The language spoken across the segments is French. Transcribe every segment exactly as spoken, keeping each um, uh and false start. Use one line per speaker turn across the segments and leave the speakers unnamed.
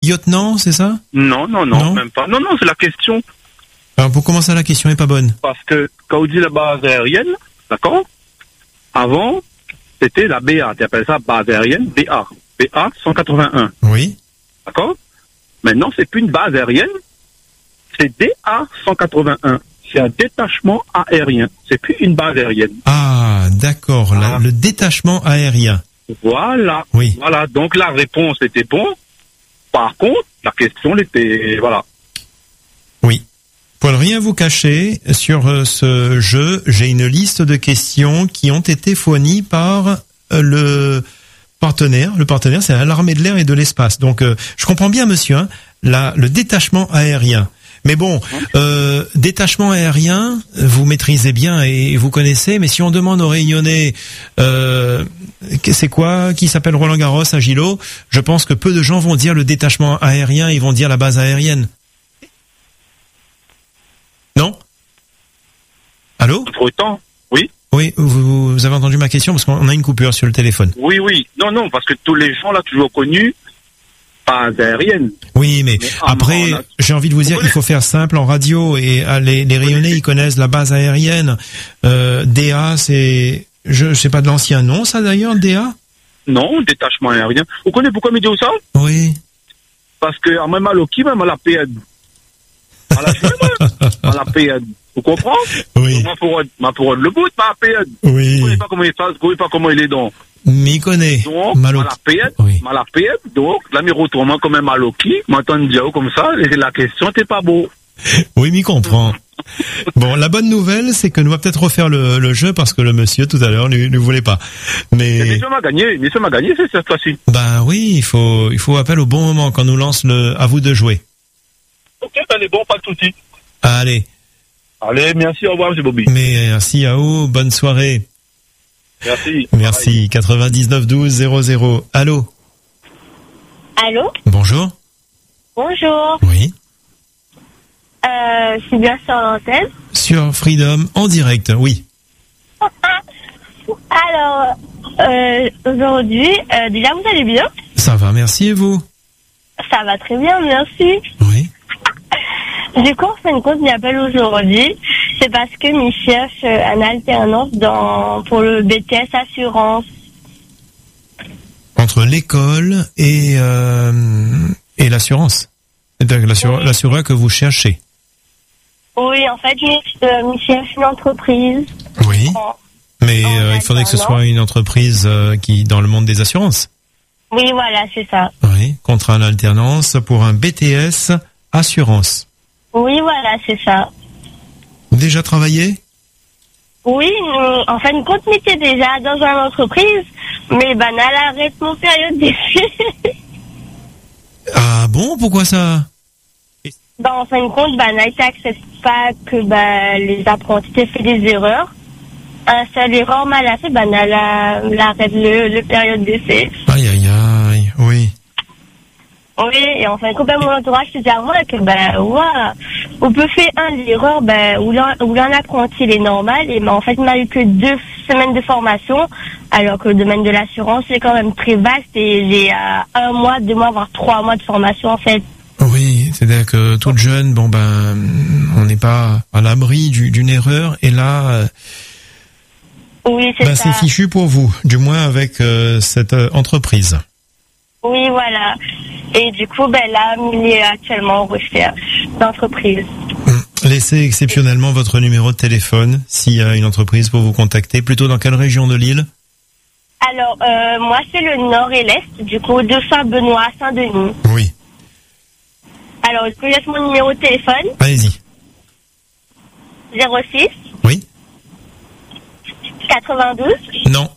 lieutenant, c'est ça?
Non, non, non,
Non.
même pas. Non, non, c'est la question.
Alors pour comment ça, la question est pas bonne?
Parce que quand on dit la base aérienne, d'accord, avant, c'était la B A. Tu appelles ça base aérienne, B A. B A cent quatre-vingt-un.
Oui.
D'accord? Maintenant, c'est plus une base aérienne, c'est D A cent quatre-vingt-un. C'est un détachement aérien. C'est plus une base aérienne.
Ah, d'accord,
Ah.
la- le détachement aérien.
Voilà.
Oui.
Voilà. Donc la réponse était bon. Par contre, la question elle était, voilà.
Oui. Pour ne rien vous cacher, sur euh, ce jeu, j'ai une liste de questions qui ont été fournies par euh, le partenaire. Le partenaire, c'est l'armée de l'air et de l'espace. Donc, euh, je comprends bien, monsieur, hein, la, le détachement aérien. Mais bon, euh, détachement aérien, vous maîtrisez bien et vous connaissez, mais si on demande aux Réunionnais, euh, que- c'est quoi, qui s'appelle Roland Garros à Gillot, je pense que peu de gens vont dire le détachement aérien, ils vont dire la base aérienne. Non? Allô?
Entre temps, oui.
Oui, vous, vous avez entendu ma question parce qu'on a une coupure sur le téléphone.
Oui, oui. Non, non, parce que tous les gens là toujours connus, base aérienne.
Oui, mais,
Mais
après,
on a-
j'ai envie de vous dire qu'il faut faire simple en radio et ah, les, les Réunionnais, ils connaissent la base aérienne. Euh, D A, c'est, je, je sais pas de l'ancien nom, ça d'ailleurs, D A?
Non, détachement aérien. Vous connaissez pourquoi me dit ça?
Oui.
Parce que en même à l'Oki, même à la P N. À la P N, à la P N. Vous comprenez?
Oui.
Ma pour ma pour le bout, ma P N. Vous
Oui.
connaissez pas comment il est, vous connaissez pas comment il est donc.
Mais il connaît.
Donc,
Malo-
à la P N,
Oui.
à la P N, donc, là, me retourne quand même à Loki, m'entend dire comme ça, et la question t'es pas beau.
Oui, mais il comprend. Bon, la bonne nouvelle, c'est que nous va peut-être refaire le, le jeu parce que le monsieur tout à l'heure ne, ne voulait pas.
Mais
Mais,
monsieur m'a gagné, monsieur m'a gagné, c'est cette fois-ci.
ben oui, il faut, il faut appel au bon moment quand on nous lance le, à vous de jouer.
Ok, ben, les bons, pas de soucis.
Allez.
Allez, merci, au revoir, monsieur Bobby.
Mais merci à vous, bonne soirée.
Merci.
Merci. quatre-vingt-dix-neuf douze zéro zéro. Allô?
Allô?
Bonjour.
Bonjour.
Oui.
Euh, je suis bien sur l'antenne.
Sur Freedom, en direct, oui.
Alors, euh, aujourd'hui, euh, déjà vous allez bien?
Ça va, merci et vous?
Ça va très bien, merci.
Oui.
Du coup, en fin de compte, m'appelle aujourd'hui. C'est parce que mes cherchent euh, un alternance dans, pour le B T S assurance.
Entre l'école et, euh, et l'assurance. C'est-à-dire l'assure-
Oui.
l'assureur que vous cherchez.
Oui, en fait, mes euh, mes cherchent une entreprise.
Oui.
En-
Mais
En
euh, il faudrait que ce
alternance.
soit une entreprise euh, qui dans le monde des assurances.
Oui, voilà, c'est ça.
Oui. Contrat en alternance pour un B T S assurance.
Oui, voilà, c'est ça.
Déjà travaillé?
Oui, nous, en fin de compte, on était déjà dans une entreprise, mais ben, à l'arrêt de mon période d'essai.
Ah bon? Pourquoi ça?
Ben, en fin de compte, ben, Nike n'accepte pas que ben, les apprentis aient fait des erreurs. Un seul erreur mal a fait, ben, elle a- elle arrête le, le période d'essai.
Aïe aïe aïe. Oui.
Oui, et en fin de compte, ben, mon entourage se dit à moi que, ben, ouais, on peut faire un l'erreur, ben, où l'un où l'un apprenti, il est normal, et ben, en fait, on n'a eu que deux semaines de formation, alors que le domaine de l'assurance, c'est quand même très vaste, et j'ai euh, un mois, deux mois, voire trois mois de formation, en fait.
Oui, c'est-à-dire que toute jeune, bon ben, on n'est pas à l'abri du- d'une erreur, et là, euh,
Oui, c'est
ben,
ça.
c'est fichu pour vous, du moins avec euh, cette euh, entreprise.
Oui, voilà. Et du coup, ben là, il est actuellement en recherche d'entreprise.
Laissez exceptionnellement votre numéro de téléphone s'il y a une entreprise pour vous contacter. Plutôt dans quelle région de l'île?
Alors, euh, moi, c'est le nord et l'est, du coup, de Saint-Benoît à Saint-Denis.
Oui.
Alors, je vous laisse mon numéro de téléphone,
Allez-y.
zéro six
Oui.
quatre-vingt-douze
Non.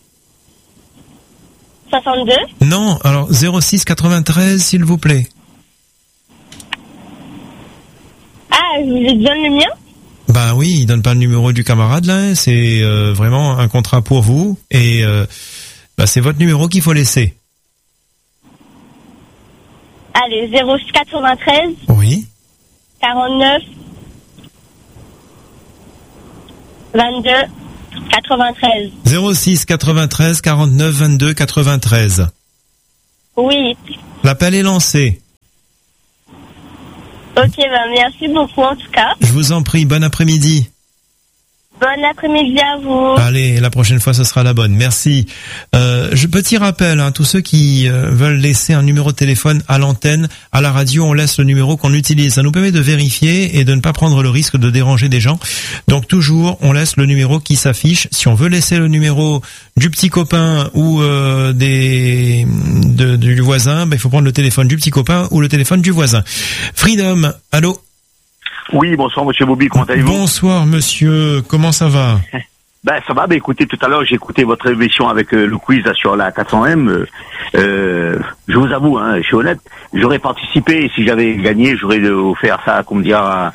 soixante-deux.
Non. Alors zéro six quatre-vingt-treize, s'il vous plaît.
Ah, je vous donne le mien?
Ben oui, il donne pas le numéro du camarade là. hein. C'est euh, vraiment un contrat pour vous et euh, ben, c'est votre numéro qu'il faut laisser.
Allez, zéro six quatre-vingt-treize
Oui.
quarante-neuf vingt-deux quatre-vingt-treize.
zéro six quatre-vingt-treize quarante-neuf vingt-deux quatre-vingt-treize.
Oui.
L'appel est lancé.
Ok, ben merci beaucoup en tout cas.
Je vous en prie, bon après-midi.
Bon après-midi à vous.
Allez, la prochaine fois, ce sera la bonne. Merci. Euh, je petit rappel, hein, tous ceux qui euh, veulent laisser un numéro de téléphone à l'antenne, à la radio, on laisse le numéro qu'on utilise. Ça nous permet de vérifier et de ne pas prendre le risque de déranger des gens. Donc toujours, on laisse le numéro qui s'affiche. Si on veut laisser le numéro du petit copain ou euh, des de, du voisin, ben, il faut prendre le téléphone du petit copain ou le téléphone du voisin. Freedom, allô?
Oui, bonsoir Monsieur Bobby, comment allez-vous?
Bonsoir Monsieur, comment ça va?
Ben ça va, ben écoutez, tout à l'heure j'ai écouté votre émission avec euh, le quiz là, sur la quatre cents M. Euh, euh, je vous avoue, hein, je suis honnête, j'aurais participé et si j'avais gagné, j'aurais offert ça, comme dire, à,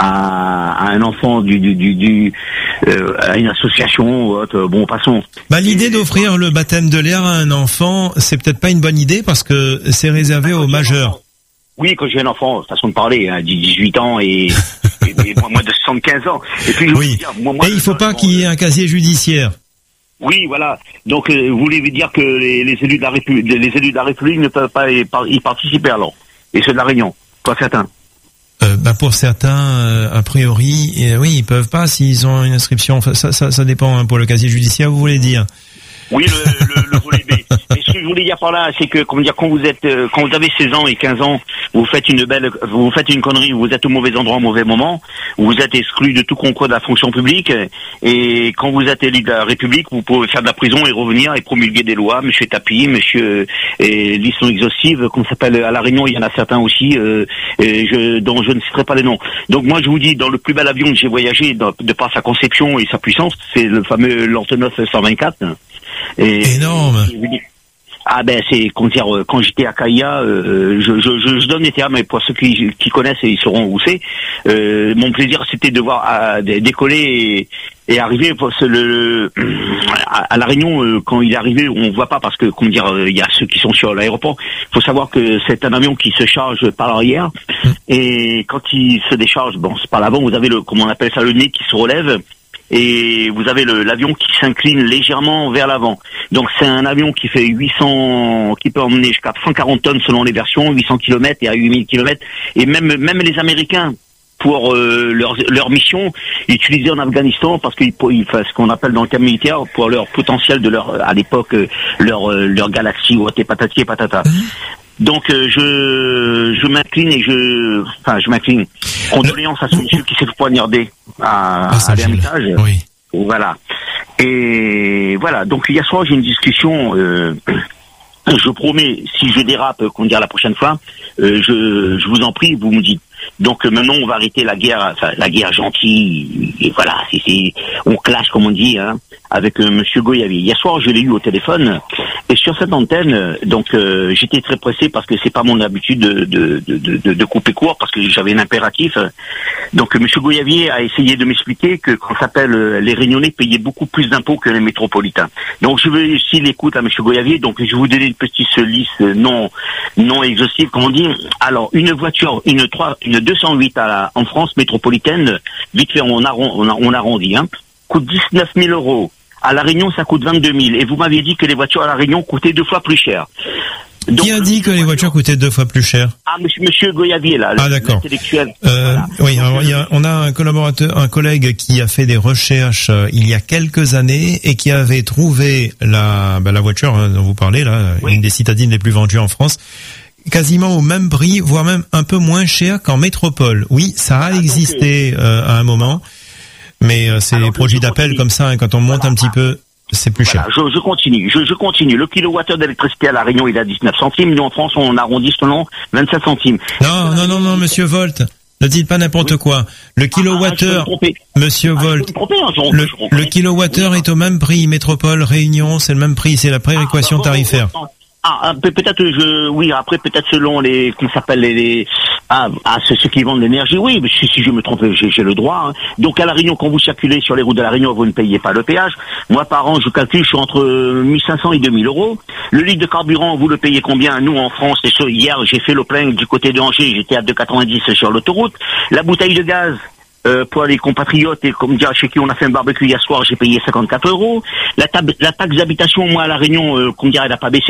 à, à un enfant du, du, du, du euh, à une association ou autre. Bon, passons.
Bah l'idée d'offrir le baptême de l'air à un enfant, c'est peut-être pas une bonne idée parce que c'est réservé aux majeurs.
Oui, quand j'ai un enfant, façon de parler, hein, dix-huit ans et, et, et moins de soixante-quinze ans. Et puis, je
oui.
Dire, moi, moi,
et il faut pas qu'il y ait un casier judiciaire.
Oui, voilà. Donc, euh, vous voulez dire que les, les élus de la République, les élus de la République ne peuvent pas y, y participer alors? Et ceux de la Réunion, pas certains.
Euh, bah pour certains, euh, a priori, euh, oui, ils peuvent pas s'ils ont une inscription. Enfin, ça, ça, ça dépend. Hein, pour le casier judiciaire, vous voulez dire?
Oui, le, le, le volet B. Mais ce que je voulais dire par là, c'est que, comment dire, quand vous êtes, euh, quand vous avez seize ans et quinze ans, vous faites une belle, vous faites une connerie, vous êtes au mauvais endroit au mauvais moment, vous êtes exclu de tout concours de la fonction publique, et quand vous êtes élu de la République, vous pouvez faire de la prison et revenir et promulguer des lois, monsieur Tapi, monsieur, et liste non exhaustive, comme ça s'appelle à La Réunion, il y en a certains aussi, euh, et je, dont je ne citerai pas les noms. Donc moi, je vous dis, dans le plus bel avion que j'ai voyagé, dans, de par sa conception et sa puissance, c'est le fameux l'Antonov cent vingt-quatre. Et,
énorme.
Et, ah ben c'est quand dire quand j'étais à Caïa, euh, je, je, je donne les termes, mais pour ceux qui, qui connaissent ils sauront où c'est. Euh, mon plaisir c'était de voir à, décoller et, et arriver. Le, à, à la Réunion euh, quand il est arrivé, on voit pas parce que comment dire il y a ceux qui sont sur l'aéroport. Il faut savoir que c'est un avion qui se charge par l'arrière et quand il se décharge, bon c'est par l'avant, vous avez le comment on appelle ça le nez qui se relève. Et vous avez le, l'avion qui s'incline légèrement vers l'avant. Donc c'est un avion qui fait huit cents, qui peut emmener jusqu'à cent quarante tonnes selon les versions, huit cents kilomètres et à huit mille kilomètres. Et même même les Américains, pour euh, leur leur mission, utilisaient en Afghanistan parce qu'ils ils font ce qu'on appelle dans le cadre militaire pour leur potentiel de leur à l'époque leur leur galaxie ou patati et patata. Donc euh, je je m'incline et je enfin je m'incline. Condoléances à ce monsieur qui s'est poignardé à,
ah,
à l'Ermitage.
Oui.
Voilà. Et voilà. Donc hier soir j'ai une discussion. Euh, je promets, si je dérape, qu'on dira la prochaine fois, euh, je je vous en prie, vous me dites. Donc euh, maintenant on va arrêter la guerre, enfin la guerre gentille. Et voilà, c'est, c'est on clash comme on dit, hein, avec euh, Monsieur Goyavi. Hier soir je l'ai eu au téléphone et sur cette antenne, euh, donc euh, j'étais très pressé parce que c'est pas mon habitude de de, de de de couper court parce que j'avais un impératif. Donc euh, Monsieur Goyavi a essayé de m'expliquer que qu'on s'appelle euh, les Réunionnais payaient beaucoup plus d'impôts que les métropolitains. Donc je veux s'il écoute à Monsieur Goyavi, donc je vais vous donner une petite liste non non exhaustive, comme on dit. Alors une voiture, une trois une deux cent huit à la, en France métropolitaine, vite fait on, arrond, on, on arrondit, hein, coûte dix-neuf mille euros. À La Réunion, ça coûte vingt-deux mille. Et vous m'aviez dit que les voitures à La Réunion coûtaient deux fois plus cher.
Donc, qui a dit que les voitures coûtaient deux fois plus cher?
Ah, monsieur, monsieur Goyavier, là,
ah, d'accord.
L'intellectuel.
Euh, voilà. Oui, alors, il y a, on a un collaborateur, un collègue qui a fait des recherches euh, il y a quelques années et qui avait trouvé la, bah, la voiture hein, dont vous parlez, là, oui. Une des citadines les plus vendues en France, quasiment au même prix, voire même un peu moins cher qu'en métropole. Oui, ça a ah, existé donc, euh, à un moment, mais euh, c'est alors, les produits d'appel comme ça, hein, quand on monte voilà. un petit peu, c'est plus
voilà,
cher.
Je, je continue, je, je continue. Le kilowattheure d'électricité à La Réunion, il est à dix-neuf centimes. Nous, en France, on arrondit selon vingt-sept centimes.
Non, non, non, non, monsieur Volt. Ne dites pas n'importe oui. quoi. Le kilowattheure, ah, monsieur ah, Volt, tromper, hein, je, le, je le kilowattheure oui. est au même prix. Métropole, Réunion, c'est le même prix. C'est la péréquation ah, bah, tarifaire. Bon, bon, bon.
Ah, peut-être je, oui, après peut-être selon les, qu'on s'appelle les, les ah, ah ceux, ceux qui vendent l'énergie, oui, mais si, si je me trompe, j'ai, j'ai le droit. Hein. Donc à La Réunion, quand vous circulez sur les routes de La Réunion, vous ne payez pas le péage. Moi, par an, je calcule, je suis entre mille cinq cents et deux mille euros. Le litre de carburant, vous le payez combien? Nous, en France, c'est sûr, hier, j'ai fait le plein du côté de Angers, j'étais à deux quatre-vingt-dix sur l'autoroute. La bouteille de gaz, Euh, pour les compatriotes et comme dire chez qui on a fait un barbecue hier soir, j'ai payé cinquante-quatre euros. La, tab- la taxe d'habitation, moi à La Réunion, euh, comme dire, elle n'a pas baissé.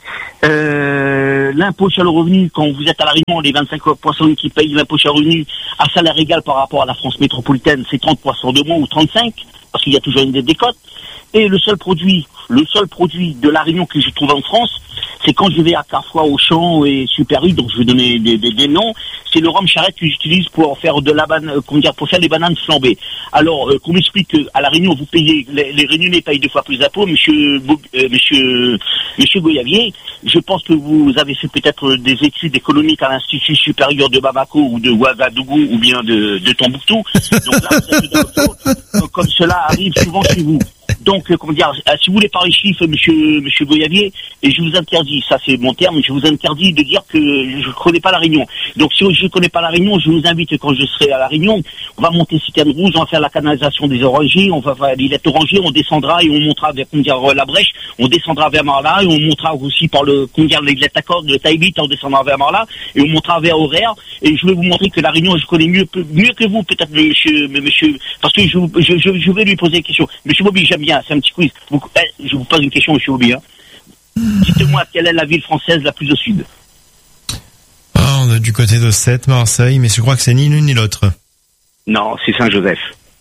Euh, l'impôt sur le revenu, quand vous êtes à la Réunion, les vingt-cinq pour cent qui payent l'impôt sur le revenu à salaire égal par rapport à la France métropolitaine, c'est trente pour cent de moins ou trente-cinq, parce qu'il y a toujours une décote. Et le seul produit, le seul produit de la Réunion que je trouve en France, c'est quand je vais à Carrefour, Auchan et Super U, donc je vais donner des, des, des noms, c'est le rhum charrette que j'utilise pour faire de la banane, comment dire, pour faire des bananes flambées. Alors, euh, qu'on m'explique qu'à la Réunion, vous payez, les, les Réunionnais payent deux fois plus d'impôts, monsieur, euh, monsieur, monsieur Goyavier, je pense que vous avez fait peut-être des études économiques à l'Institut supérieur de Bamako ou de Ouagadougou ou bien de, de Tombouctou. Donc là, vous avez de l'auto, comme cela arrive souvent chez vous. Donc, euh, comment dire, si vous voulez parler chiffres, monsieur, monsieur Goyavier, et je vous interdis, ça c'est mon terme, je vous interdis de dire que je ne connais pas la Réunion. Donc, si je ne connais pas la Réunion, je vous invite, quand je serai à la Réunion, on va monter Citerne Rouge, on va faire la canalisation des orangers, on va faire l'îlette orangers, on descendra et on montera vers, comment dire, la Brèche, on descendra vers Marla, et on montera aussi par le, comment dire, l'îlette Accord de Taïbit, on descendra vers Marla, et on montera vers Auraire, et je vais vous montrer que la Réunion, je connais mieux, mieux que vous, peut-être, monsieur, monsieur, parce que je, je, je, je vais lui poser une question. Monsieur Bobby, j'aime bien, c'est un petit quiz. Vous, eh, je vous pose une question, monsieur Bobby, hein. Dites-moi, quelle est la ville française la plus au sud?
Ah, on est du côté de Sète, Marseille, mais je crois que c'est ni l'une ni l'autre.
Non, c'est Saint-Joseph.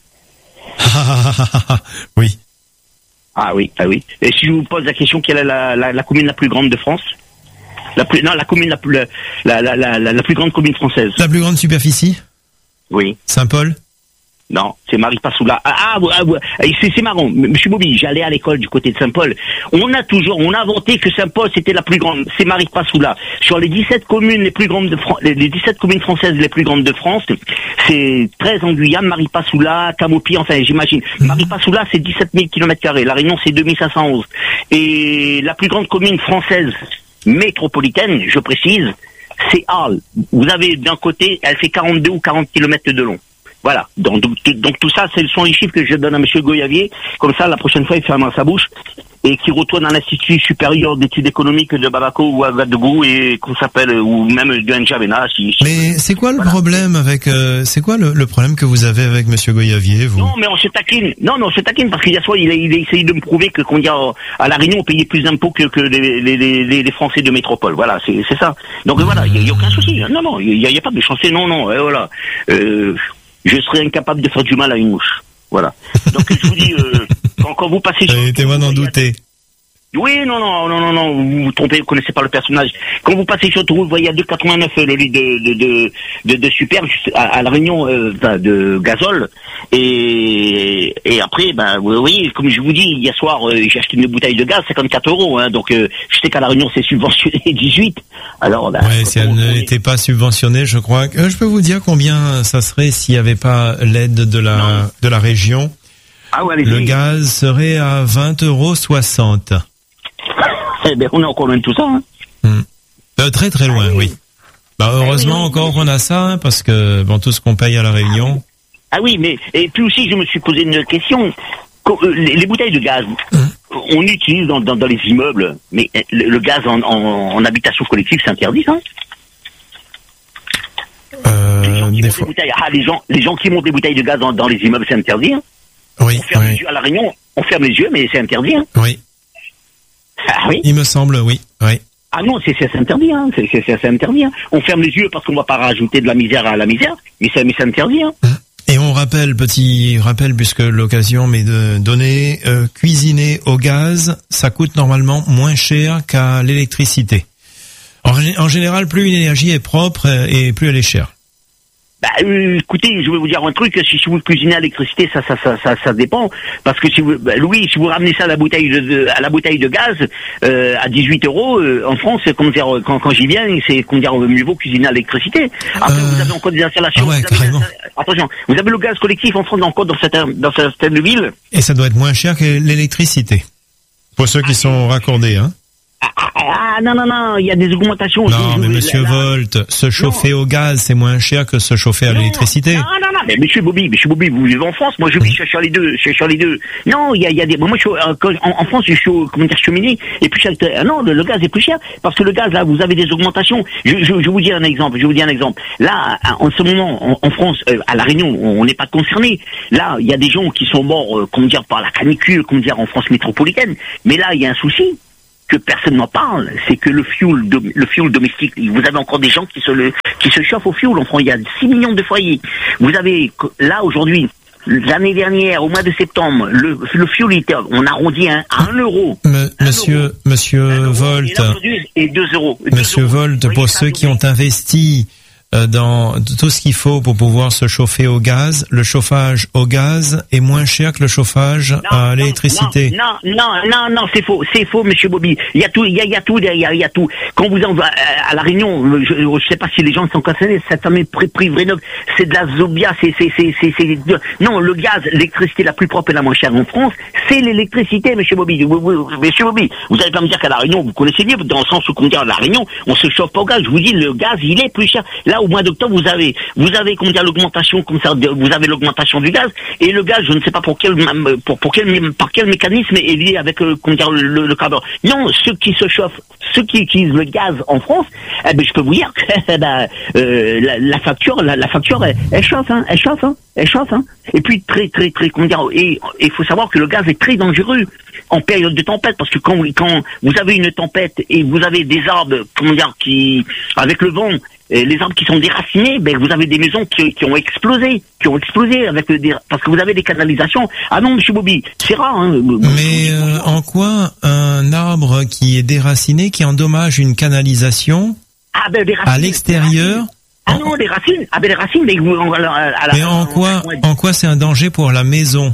Oui.
Ah oui, ah oui. Et si je vous pose la question, quelle est la, la, la commune la plus grande de France? La plus, non, la commune la plus, la, la, la, la, la plus grande commune française.
La plus grande superficie?
Oui.
Saint-Paul?
Non, c'est Maripasoula. Ah, ah, ah, ah c'est, c'est marrant. Monsieur Bobby, j'allais à l'école du côté de Saint-Paul. On a toujours, on a inventé que Saint-Paul c'était la plus grande. C'est Maripasoula. Sur les dix-sept communes les plus grandes de France, les dix-sept communes françaises les plus grandes de France, c'est treize en Guyane, Maripasoula, Camopi, enfin, j'imagine. Mmh. Maripasoula, c'est dix-sept mille kilomètres carrés. La Réunion, c'est deux mille cinq cent onze. Et la plus grande commune française métropolitaine, je précise, c'est Arles. Vous avez d'un côté, elle fait quarante-deux ou quarante kilomètres de long. Voilà. Donc, donc, donc tout ça, ce sont les chiffres que je donne à monsieur Goyavier. Comme ça, la prochaine fois, il ferme sa bouche et qui retourne à l'Institut supérieur d'études économiques de Bamako ou à Ouagadougou et qu'on s'appelle, ou même de N'Djamena. Si, si
mais c'est quoi le
voilà.
problème avec, euh, c'est quoi le, le problème que vous avez avec monsieur Goyavier, vous?
Non, mais on se taquine. Non, non, on se taquine parce qu'il y a soit, il a, il a essayé de me prouver que, qu'on dit à la Réunion, on payait plus d'impôts que, que les, les, les, les Français de métropole. Voilà, c'est, c'est ça. Donc voilà, il n'y a, a aucun souci. Non, non, il n'y a, a pas de chancé. Non, non, et voilà. Euh, je serais incapable de faire du mal à une mouche. Voilà. Donc je vous dis, euh, quand, quand vous passez sur...
Témoin d'en douter.
Oui, non, non, non, non, non, vous vous trompez, vous connaissez pas le personnage. Quand vous passez sur l'autoroute, vous voyez à deux quatre-vingt-neuf le litre de, de, de, de, de super, à, à la Réunion, euh, de gazole. Et, et après, ben, vous voyez, comme je vous dis, hier soir, euh, j'ai acheté une bouteille de gaz, cinquante-quatre euros, hein, donc, euh, je sais qu'à la Réunion, c'est subventionné dix-huit. Alors, ben,
ouais, si elle n'était pas subventionnée, je crois que, euh, je peux vous dire combien ça serait s'il n'y avait pas l'aide de la, non. de la région.
Ah ouais,
le gaz serait à vingt euros soixante.
Eh ben, on est encore loin de tout ça, hein.
Hum. Euh, très très loin, ah, oui. oui. Bah, heureusement ah, oui, encore qu'on a ça, hein, parce que, bon, tout ce qu'on paye à la Réunion.
Ah oui, mais, et puis aussi, je me suis posé une question. Les, les bouteilles de gaz, hum. on utilise dans, dans, dans les immeubles, mais le, le gaz en, en, en habitation collective, c'est interdit, hein?
Euh, les, gens
fois... ah, les, gens, les gens qui montent des bouteilles de gaz dans, dans les immeubles, c'est interdit, hein?
Oui.
On ferme
oui.
les yeux à la Réunion, on ferme les yeux, mais c'est interdit, hein?
Oui.
Ah oui.
Il me semble, oui, oui.
Ah non, c'est, c'est, c'est interdit, hein. C'est, c'est, c'est interdit, hein. On ferme les yeux parce qu'on va pas rajouter de la misère à la misère, mais c'est, mais c'est interdit, hein.
Et on rappelle, petit rappel, puisque l'occasion m'est de donner, euh, cuisiner au gaz, ça coûte normalement moins cher qu'à l'électricité. En, en général, plus une énergie est propre et plus elle est chère.
Bah, euh, écoutez, je vais vous dire un truc, si, si vous cuisinez à l'électricité, ça, ça, ça, ça, ça dépend, parce que si vous, bah, Louis, si vous ramenez ça à la bouteille de, de à la bouteille de gaz, euh, à dix-huit euros, euh, en France, comment dire, quand, quand j'y viens, c'est, comment dire, mieux vaut cuisiner à l'électricité. Après, euh... vous avez encore des installations.
Ah ouais,
vous avez
carrément.
Des, attention, vous avez le gaz collectif en France encore dans certaines, dans certaines villes.
Et ça doit être moins cher que l'électricité. Pour ceux qui ah, sont raccordés, hein.
Ah, ah, ah, non, non, non, il y a des augmentations.
Non, je, mais je, monsieur là, Volt, se chauffer non. au gaz, c'est moins cher que se chauffer à non, l'électricité.
Non, non, non, mais monsieur Bobby, monsieur Bobby, vous vivez en France, moi je vis mmh. sur les deux, je suis sur les deux. Non, il y a, il y a des, moi je suis, euh, en, en France, je suis au, comment dire, cheminée, et puis chaque, euh, non, le, le gaz est plus cher, parce que le gaz, là, vous avez des augmentations. Je, je, je vous dis un exemple, je vous dis un exemple. Là, en ce moment, en, en France, euh, à La Réunion, on n'est pas concerné. Là, il y a des gens qui sont morts, euh, comment dire, par la canicule, comment dire, en France métropolitaine. Mais là, il y a un souci. que personne n'en parle, c'est que le fuel, le fuel domestique, vous avez encore des gens qui se le, qui se chauffent au fuel. En France, il y a six millions de foyers. Vous avez, là, aujourd'hui, l'année dernière, au mois de septembre, le, le fuel était, on arrondit hein, à un euro.
Me,
un
monsieur,
euro.
monsieur
un
Volt.
Euro, et deux euros.
Monsieur
deux euros.
Volt, pour ceux qui ont investi dans tout ce qu'il faut pour pouvoir se chauffer au gaz, le chauffage au gaz est moins cher que le chauffage
non,
à
non,
l'électricité.
Non, non, non, non, non, c'est faux, c'est faux, monsieur Bobby. Il y a tout, il y a, il y a tout, il y a, il y a tout. Quand vous en va à la Réunion, je, je sais pas si les gens sont concernés, cette famille Prive-Rénov, c'est de la Zobia, c'est, c'est, c'est, c'est, c'est, non, le gaz, l'électricité la plus propre et la moins chère en France, c'est l'électricité, monsieur Bobby. Vous, vous, monsieur Bobby, vous allez pas me dire qu'à la Réunion, vous connaissez bien, dans le sens où, comment dire, à la Réunion, on se chauffe pas au gaz. Je vous dis, le gaz, il est plus cher. Là, au mois d'octobre, vous avez, vous avez, comment dire, l'augmentation, comme ça, vous avez l'augmentation du gaz, et le gaz, je ne sais pas pour quel, pour, pour quel, par quel mécanisme est lié avec, euh, comment dire, le, le, le carburant. Non, ceux qui se chauffent, ceux qui utilisent le gaz en France, eh ben, je peux vous dire que, bah, euh, la, la facture, la, la facture, elle, elle chauffe, hein, elle chauffe, hein, elle chauffe, hein. Et puis, très, très, très, comment dire, et il faut savoir que le gaz est très dangereux en période de tempête, parce que quand, quand vous avez une tempête et vous avez des arbres, comment dire, qui, avec le vent, et les arbres qui sont déracinés, ben vous avez des maisons qui, qui ont explosé, qui ont explosé avec le dé... parce que vous avez des canalisations. Ah non, monsieur Bobby, c'est rare. Hein.
Mais euh, en quoi un arbre qui est déraciné, qui endommage une canalisation
ah, ben, des racines,
à l'extérieur?
Ah non, les racines. Ah ben les racines, mais, à la, à la,
mais en quoi, en quoi c'est un danger pour la maison?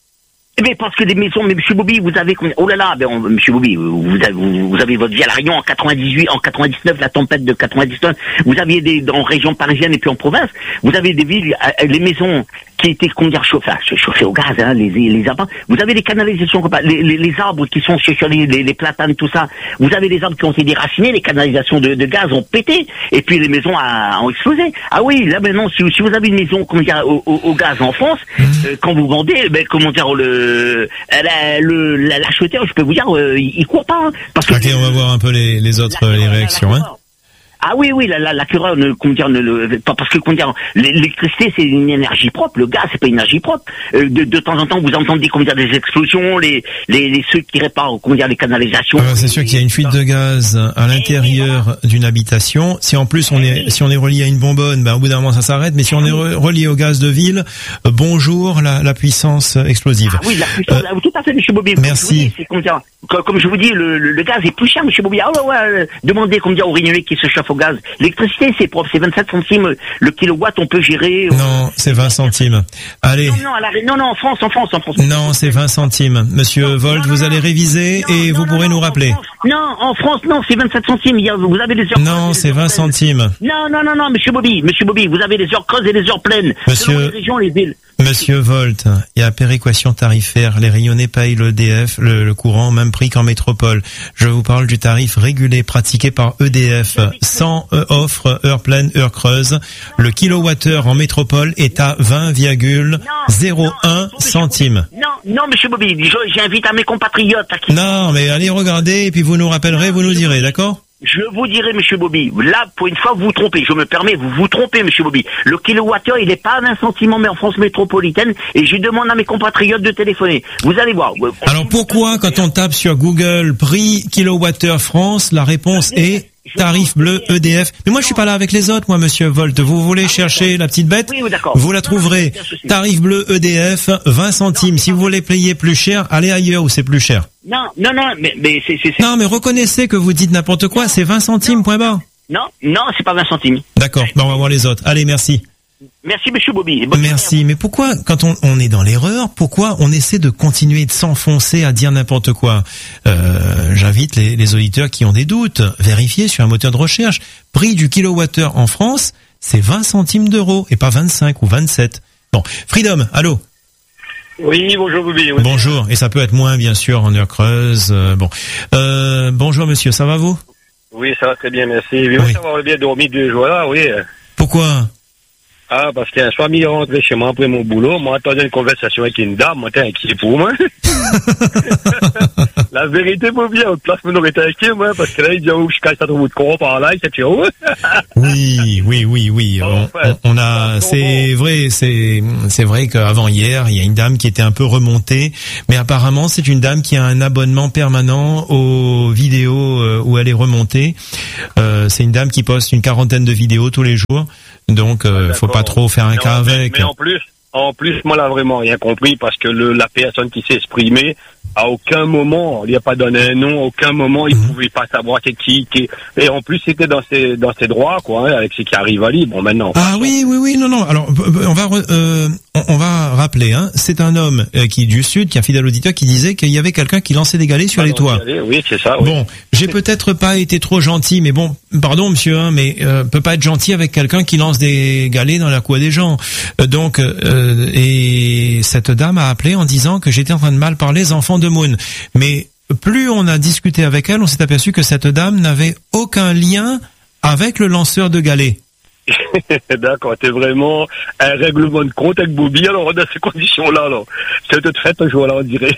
Mais parce que des maisons, mais monsieur Bobby, vous avez, oh là là, ben on, monsieur Bobby, vous avez, vous, vous avez votre vie à la Réunion en quatre-vingt-dix-huit, en quatre-vingt-dix-neuf, la tempête de quatre-vingt-dix-neuf, vous aviez des, en région parisienne et puis en province, vous avez des villes, les maisons qui étaient, comment dire, chauffées, chauffées au gaz, hein, les, les arbres, vous avez des canalisations, les, les, les arbres qui sont sur les, les, les platanes, tout ça, vous avez des arbres qui ont été déracinés, les canalisations de, de gaz ont pété, et puis les maisons a, ont explosé. Ah oui, là maintenant, si, si vous avez une maison, comment dire, au, au, au gaz en France, mmh. euh, quand vous vendez, ben, comment dire, le, Euh, la, le, la, l'acheteur, je peux vous dire, euh, il, il court pas. Hein, parce que
ok, on va voir un peu les, les autres la, les réactions. La, la, hein.
Ah oui, oui, la, la, la cureur ne, comment dire, ne, ne, pas parce que, comment dire, l'électricité c'est une énergie propre, le gaz c'est pas une énergie propre. Euh, de, de temps en temps, vous entendez, comment dire, des explosions, les, les, les ceux qui réparent, comment dire, les canalisations.
Ah, c'est sûr qu'il y a une fuite de gaz à l'intérieur d'une habitation. Si en plus on est, si on est relié à une bonbonne, ben au bout d'un moment ça s'arrête. Mais si on est re, relié au gaz de ville, euh, bonjour la, la puissance explosive.
Ah oui, la puissance, euh, tout à fait, monsieur Bobby.
Merci.
Dis, c'est, comment dire, comme, comme je vous dis, le, le, le gaz est plus cher, monsieur Bobby. Ah ouais, ouais, demandez, comment dire, aux Réunionnais qui se chauffent au gaz. L'électricité, c'est propre, c'est vingt-sept centimes le kilowatt, on peut gérer.
Non, c'est vingt centimes. Allez.
Non, non, à la, non, non, en France, en France, en France.
Non, c'est vingt centimes. Monsieur non,
non,
Volt,
non,
vous
non,
allez réviser
non,
et
non,
vous
non,
pourrez
non,
nous rappeler.
En France, non, en France, non, c'est vingt-sept centimes. Il y a, vous avez des heures.
Non, c'est vingt centimes.
Non, non, non, non, monsieur Bobby, monsieur Bobby, vous avez des heures creuses et des heures pleines.
Monsieur,
selon les régions, les villes.
Monsieur Volt, il y a péréquation tarifaire. Les Réunionnais payent le E D F, le, le courant, au même prix qu'en métropole. Je vous parle du tarif régulé pratiqué par E D F, sans euh, offre, heure pleine, heure creuse. Le kilowattheure en métropole est à vingt virgule zéro un centimes.
Non, non, monsieur Bobby, j'invite à mes compatriotes à qui...
Non, mais allez regarder et puis vous nous rappellerez, vous nous direz, d'accord?
Je vous dirai, monsieur Bobby, là, pour une fois, vous vous trompez. Je me permets, vous vous trompez, monsieur Bobby. Le kilowattheure, il n'est pas à vingt centimes, mais en France métropolitaine, et je demande à mes compatriotes de téléphoner. Vous allez voir.
Alors pourquoi, quand on tape sur Google prix kilowattheure France, la réponse est tarif bleu E D F? Mais moi, je suis pas là avec les autres, moi, monsieur Volt. Vous voulez chercher la petite bête?
Oui, d'accord.
Vous la trouverez. Tarif bleu E D F, vingt centimes. Si vous voulez payer plus cher, allez ailleurs où c'est plus cher.
Non, non, non, mais, mais c'est, c'est, c'est...
Non, mais reconnaissez que vous dites n'importe quoi, c'est vingt centimes, point barre.
Non, non, c'est pas vingt centimes.
D'accord, ben on va voir les autres. Allez, merci.
Merci, monsieur Bobby.
Merci, mais pourquoi, quand on, on est dans l'erreur, pourquoi on essaie de continuer de s'enfoncer à dire n'importe quoi? euh, J'invite les, les auditeurs qui ont des doutes, vérifier sur un moteur de recherche. Prix du kilowattheure en France, c'est vingt centimes d'euros, et pas vingt-cinq ou vingt-sept. Bon, Freedom, allô?
Oui, bonjour Bobby. Oui.
Bonjour, et ça peut être moins bien sûr en heure creuse. Euh, bon, euh, bonjour monsieur, ça va vous?
Oui, ça va très bien, merci. Je
oui.
veux savoir bien dormi deux jours là, oui.
Pourquoi?
Ah, parce qu'un soir, il est rentré chez moi après mon boulot, moi, attendais une conversation avec une dame, moi, t'es inquiet pour moi. La vérité, vaut bien, autre place, me n'aurait été inquiet, moi, parce que là, il dit, oh, je casse ça trop de courant par là, il s'est fait, oh.
Oui, oui, oui, oui. On, on, on a, c'est vrai, c'est, c'est vrai qu'avant hier, il y a une dame qui était un peu remontée, mais apparemment, c'est une dame qui a un abonnement permanent aux vidéos où elle est remontée. Euh, c'est une dame qui poste une quarantaine de vidéos tous les jours, donc euh,
ah,
faut pas trop faire un
mais
cas
mais,
avec.
Mais en plus, en plus, moi, là, vraiment rien compris, parce que le, la personne qui s'est exprimée, à aucun moment, il n'y a pas donné un nom, à aucun moment, il ne mmh. pouvait pas savoir c'est qui, qui, et en plus, c'était dans ses, dans ses droits, quoi, hein, avec ce qui arrive à lui. Bon, maintenant.
Ah oui, oui, oui, non, non. Alors, on va, euh, on va rappeler, hein. C'est un homme euh, qui du sud, qui est un fidèle auditeur, qui disait qu'il y avait quelqu'un qui lançait des galets sur ah, les toits.
Oui, c'est ça. Oui.
Bon, j'ai peut-être pas été trop gentil, mais bon, pardon, monsieur, hein, mais euh, peut pas être gentil avec quelqu'un qui lance des galets dans la cour des gens. Euh, donc, euh, et cette dame a appelé en disant que j'étais en train de mal parler les enfants de Moon. Mais plus on a discuté avec elle, on s'est aperçu que cette dame n'avait aucun lien avec le lanceur de galets.
D'accord, t'es vraiment un règlement de compte avec Bobby, alors dans ces conditions-là, alors. C'est toute faite un jour là, on dirait.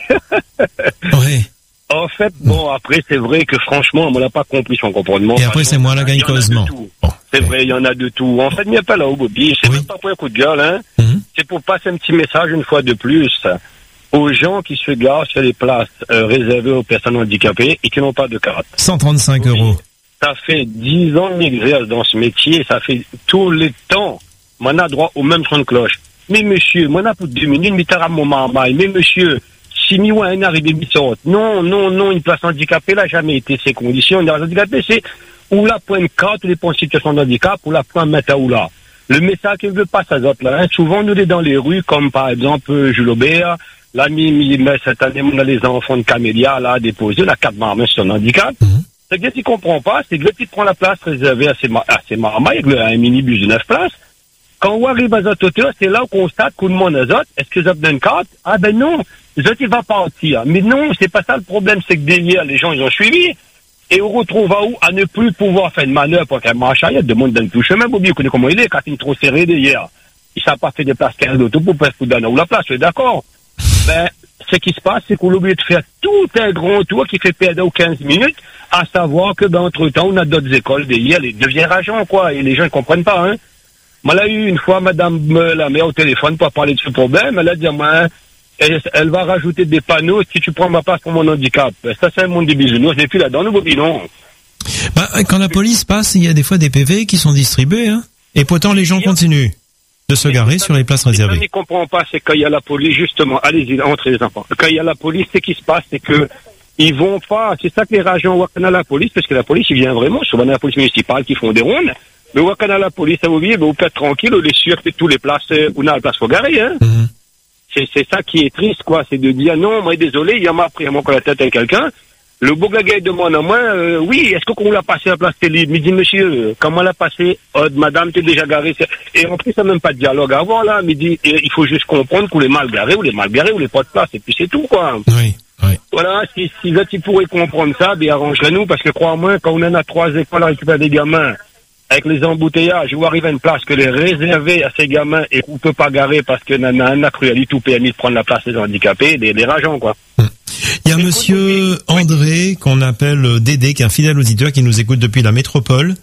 Oui.
En fait, bon, après, c'est vrai que franchement, on n'a pas compris son comportement.
Et après, c'est moi la gagne causement.
Bon, c'est vrai, il y en a de tout. En fait, il n'y a pas là, Bobby. C'est oui. même pas pour un coup de gueule, hein. Mm-hmm. C'est pour passer un petit message une fois de plus aux gens qui se garent sur les places euh, réservées aux personnes handicapées et qui n'ont pas de carte.
cent trente-cinq euros.
Ça fait dix ans que j'exerce dans ce métier, ça fait tous les temps. On a droit au même son de cloche. Mais monsieur, on a pour deux minutes, mais t'as mon marmaille. Mais monsieur, si moi un arrivé mi-sorte. Non, non, non, une place handicapée n'a jamais été ces conditions. Une place handicapée, c'est ou la point carte, ou les points de situation de handicap, ou la point méta ou là. Le message qui ne veut pas ça autres là. Hein. Souvent, nous, est dans les rues, comme par exemple Jules Aubert. Là, cette année, on a les enfants de Camélia, là, déposé la carte marmaille sur son handicap. Mmh. Ce que tu comprends pas, c'est que le petit prend la place réservée à ses, à ses marmailles, avec un minibus de neuf places. Quand on arrive à cette hauteur, c'est là qu'on constate que tout le monde a autres. Est-ce que vous avez une carte? Ah ben non, les autres, il va partir. Mais non, c'est pas ça le problème, c'est que derrière, les gens, ils ont suivi. Et on retrouve à où? À ne plus pouvoir faire une manœuvre pour qu'un marche arrière, demande d'un tout chemin. Bobby, vous connaissez comment il est, quand il est trop serré derrière. Il ne s'est pas fait des places quinze d'auto pour pas se foutre dans la place, vous êtes d'accord? Ben, ce qui se passe, c'est qu'on a oublié de faire tout un grand tour qui fait perdre quinze minutes, à savoir que, ben, entre-temps, on a d'autres écoles derrière, les deviens agents, quoi, et les gens ne comprennent pas, hein. Moi, là, eu une fois, madame, euh, la mère au téléphone pour parler de ce problème, elle a dit, moi, elle, elle va rajouter des panneaux si tu prends ma place pour mon handicap. Ben, ça, c'est un monde de bisounours, je n'ai plus là-dedans, nous, non.
Bah, quand la police passe, il y a des fois des P V qui sont distribués, hein. Et pourtant, les gens continuent de se garer sur les places réservées. Ce qu'on ne
comprend pas, c'est quand il y a la police, justement, allez-y, entrez les enfants. Quand il y a la police, ce qui se passe, c'est que ils vont pas, c'est ça que les agents Wakana la police, parce que la police, il vient vraiment, souvent la police municipale qui font des rondes, mais Wakana la police, ça vous voyez, vous faites tranquille, on est sûr que tous les places, on a la place pour garer, hein. Mm-hmm. C'est, c'est ça qui est triste, quoi, c'est de dire, non, moi, désolé, il y a m'a pris à mon la tête avec quelqu'un. Le beau gars demande à moi, euh, oui, est-ce qu'on l'a passé à la place télé? Mais dit, monsieur, comment l'a passé? Oh, madame, t'es déjà garé. Et en plus, ça n'a même pas de dialogue à avoir, là. Mais dit, il faut juste comprendre qu'on est mal garé, ou les mal garés, ou les pas de place. Et puis c'est tout, quoi.
Oui, oui.
Voilà, si, si là, tu pourrais comprendre ça, ben, arrange-le-nous, parce que crois-moi, quand on en a trois écoles à récupérer des gamins, avec les embouteillages, où arrive à une place que les réservée à ces gamins et qu'on peut pas garer parce que n'a a cru à lui tout permis de prendre la place des handicapés, des, des rageants, quoi.
Hum. Il y a monsieur André, qu'on appelle Dédé, qui est un fidèle auditeur qui nous écoute depuis la métropole,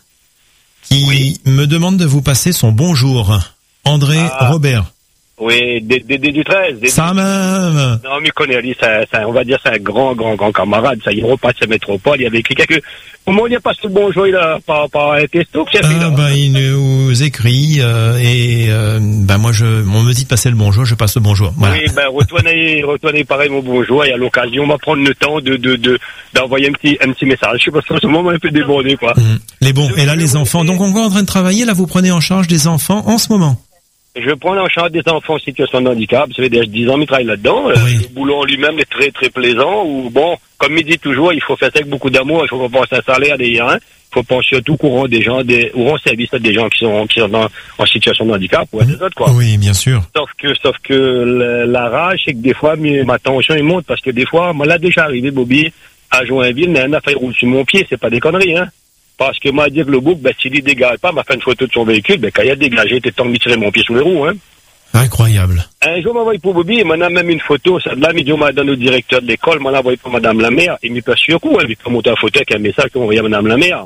qui oui. me demande de vous passer son bonjour. André ah. Robert.
Oui, Dédé du treize. Dédé
ça même.
Non, mais connaît, lui, c'est, c'est, on va dire, c'est un grand, grand, grand camarade. Ça, il repasse sa métropole. Il y avait écrit quelque. Comment il a passé le bonjour, il a par, par un testo.
Ah, ben, bah, il nous écrit, euh, et, euh, ben, moi, je, on me dit de passer le bonjour, je passe le bonjour. Voilà.
Oui, ben, retournez, retournez pareil mon bonjour, et à l'occasion, on va prendre le temps de, de, de, d'envoyer un petit, un petit message. Je sais pas si en ce moment, on est un peu débordé, quoi.
Mmh. Les bons. Et là, les enfants. Donc, on est en train de travailler, là, vous prenez en charge des enfants en ce moment.
Je prends en charge des enfants en situation de handicap. Ça fait déjà dix ans qu'ils travaillent là-dedans. Oui. Le boulot en lui-même est très, très plaisant. Ou bon, comme il dit toujours, il faut faire ça avec beaucoup d'amour. Il faut pas penser à un salaire derrière. Hein. Il faut penser surtout qu'on rend des gens, des, ou rend service à des gens qui sont, qui sont dans, en situation de handicap ou à des autres, quoi.
Oui, bien sûr.
Sauf que, sauf que la, la rage, c'est que des fois, ma tension, il monte parce que des fois, moi, là, déjà arrivé, Bobby, à Joinville, mais un affaire roule sur mon pied, c'est pas des conneries, hein. Parce que moi, dire que le bouc, ben, s'il ne dégage pas, m'a fait une photo de son véhicule, ben, quand il a dégagé, t'es temps de me tirer mon pied sous les roues, hein.
Incroyable.
Un jour, m'envoie pour Bobby, et m'en a même une photo, ça de là, mis m'a donné au directeur de l'école, m'en a envoyé pour madame la maire, et m'y pas sur coup, elle m'a monté la photo avec un message qu'on envoyait à madame la maire.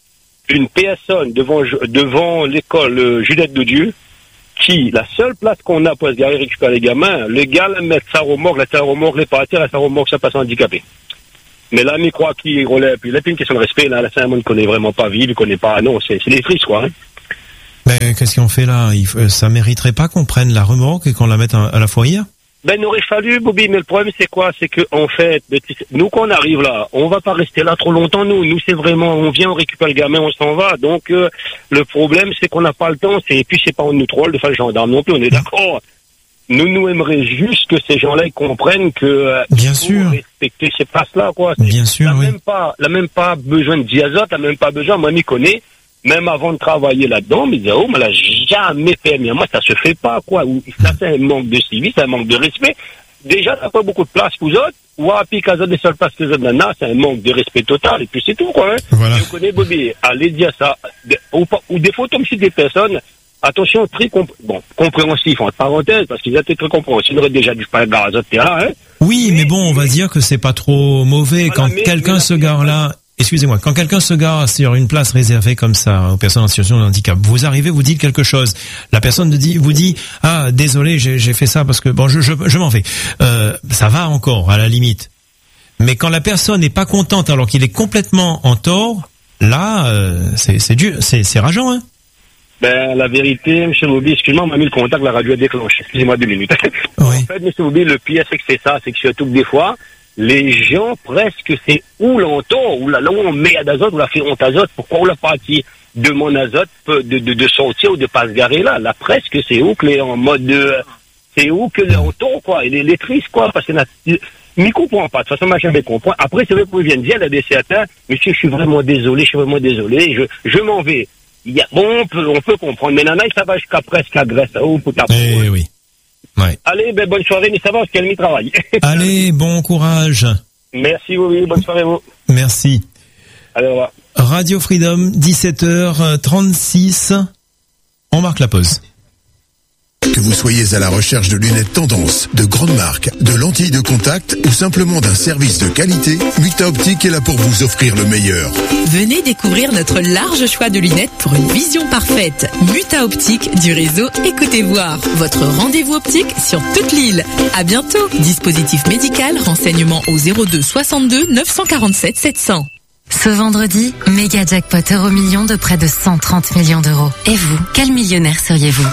Une personne devant, devant l'école euh, Juliette de Dieu, qui, la seule place qu'on a pour se garer récupérer les gamins, le gars, là, met sa remorque, la sa remorque, les partir, la sa remorque, ça passe handicapé. Mais là, il croit qu'il relève, puis là, puis une question de respect, là, là, ça, on ne connaît vraiment pas vie, il ne connaît pas, non, c'est, c'est des frises, quoi, hein.
Mais qu'est-ce qu'on fait là? Il, ça mériterait pas qu'on prenne la remorque et qu'on la mette à, à la fourrière?
Ben, il aurait fallu, Bobby, mais le problème, c'est quoi? C'est que, en fait, nous, quand on arrive là, on va pas rester là trop longtemps, nous. Nous, c'est vraiment, on vient, on récupère le gamin, on s'en va. Donc, euh, le problème, c'est qu'on n'a pas le temps. C'est, et puis, c'est pas notre rôle de faire le gendarme non plus, on est d'accord. Nous, nous aimerions juste que ces gens-là, ils comprennent que, euh,
bien
il
sûr,
faut respecter ces places-là, quoi. C'est,
bien sûr,
la
oui.
même pas, la même pas besoin de diazote, la même pas besoin, moi, m'y connais. Même avant de travailler là-dedans, mais oh, mais là, jamais permis. Moi, ça se fait pas, quoi. Ou, ça, c'est un manque de civisme, c'est un manque de respect. Déjà, t'as pas beaucoup de place pour vous autres. Ou à piquer à des seules places que les autres n'en ont, c'est un manque de respect total. Et puis, c'est tout, quoi, hein.
Voilà.
Je connais Bobby. Allez dire ça. Ou, ou des photos comme si des personnes, attention, très comp- bon, compréhensifs, entre parenthèses, parce qu'ils étaient très compréhensifs. Ils auraient déjà dû faire gare à autres terrains, hein.
Oui, mais, mais bon, on va dire que c'est pas trop mauvais.
Voilà,
quand
mais,
quelqu'un
mais
se gare là, excusez-moi, quand quelqu'un se gare sur une place réservée comme ça aux personnes en situation de handicap, vous arrivez, vous dites quelque chose, la personne dit, vous dit, ah, désolé, j'ai, j'ai fait ça parce que, bon, je, je, je m'en vais. Euh, ça va encore, à la limite. Mais quand la personne n'est pas contente alors qu'il est complètement en tort, là, euh, c'est, c'est dur, c'est, c'est rageant, hein.
Ben, la vérité, M. Bobby, excusez-moi, on m'a mis le contact, la radio a déclenché. Excusez-moi deux minutes.
Oui.
En fait, M. Bobby, le pire, c'est que c'est ça, c'est que surtout que des fois, les gens, presque, c'est où l'entend, ou là, là où on met à d'azote, ou la fait honte azote, pourquoi on l'a pas qui demande azote de, de, de sortir ou de pas se garer là. Là, presque, c'est où que les, en mode de, c'est où que l'entend, quoi, et les, les tristes, quoi, parce que, m'y comprend pas, de toute façon, moi, jamais comprend. Après, c'est vrai qu'ils viennent dire, il y a des certains, monsieur, je suis vraiment désolé, je suis vraiment désolé, je, je m'en vais. Il y a, bon, on peut, on peut comprendre, mais nana, ça va jusqu'à presque à Grèce, oh, putain.
Eh oui. Ouais.
Allez, ben, bonne soirée, mais ça va, parce qu'elle m'y travaille.
Allez, bon courage.
Merci, oui, bonne soirée, vous.
Merci.
Allez, au revoir.
Radio Freedom, dix-sept heures trente-six. On marque la pause.
Que vous soyez à la recherche de lunettes tendance, de grandes marques, de lentilles de contact ou simplement d'un service de qualité, Muta Optique est là pour vous offrir le meilleur.
Venez découvrir notre large choix de lunettes pour une vision parfaite. Muta Optique du réseau Écoutez Voir. Votre rendez-vous optique sur toute l'île. À bientôt. Dispositif médical, renseignements au zéro deux soixante-deux neuf cent quarante-sept sept cents.
Ce vendredi, méga jackpot euro million de près de cent trente millions d'euros. Et vous, quel millionnaire seriez-vous?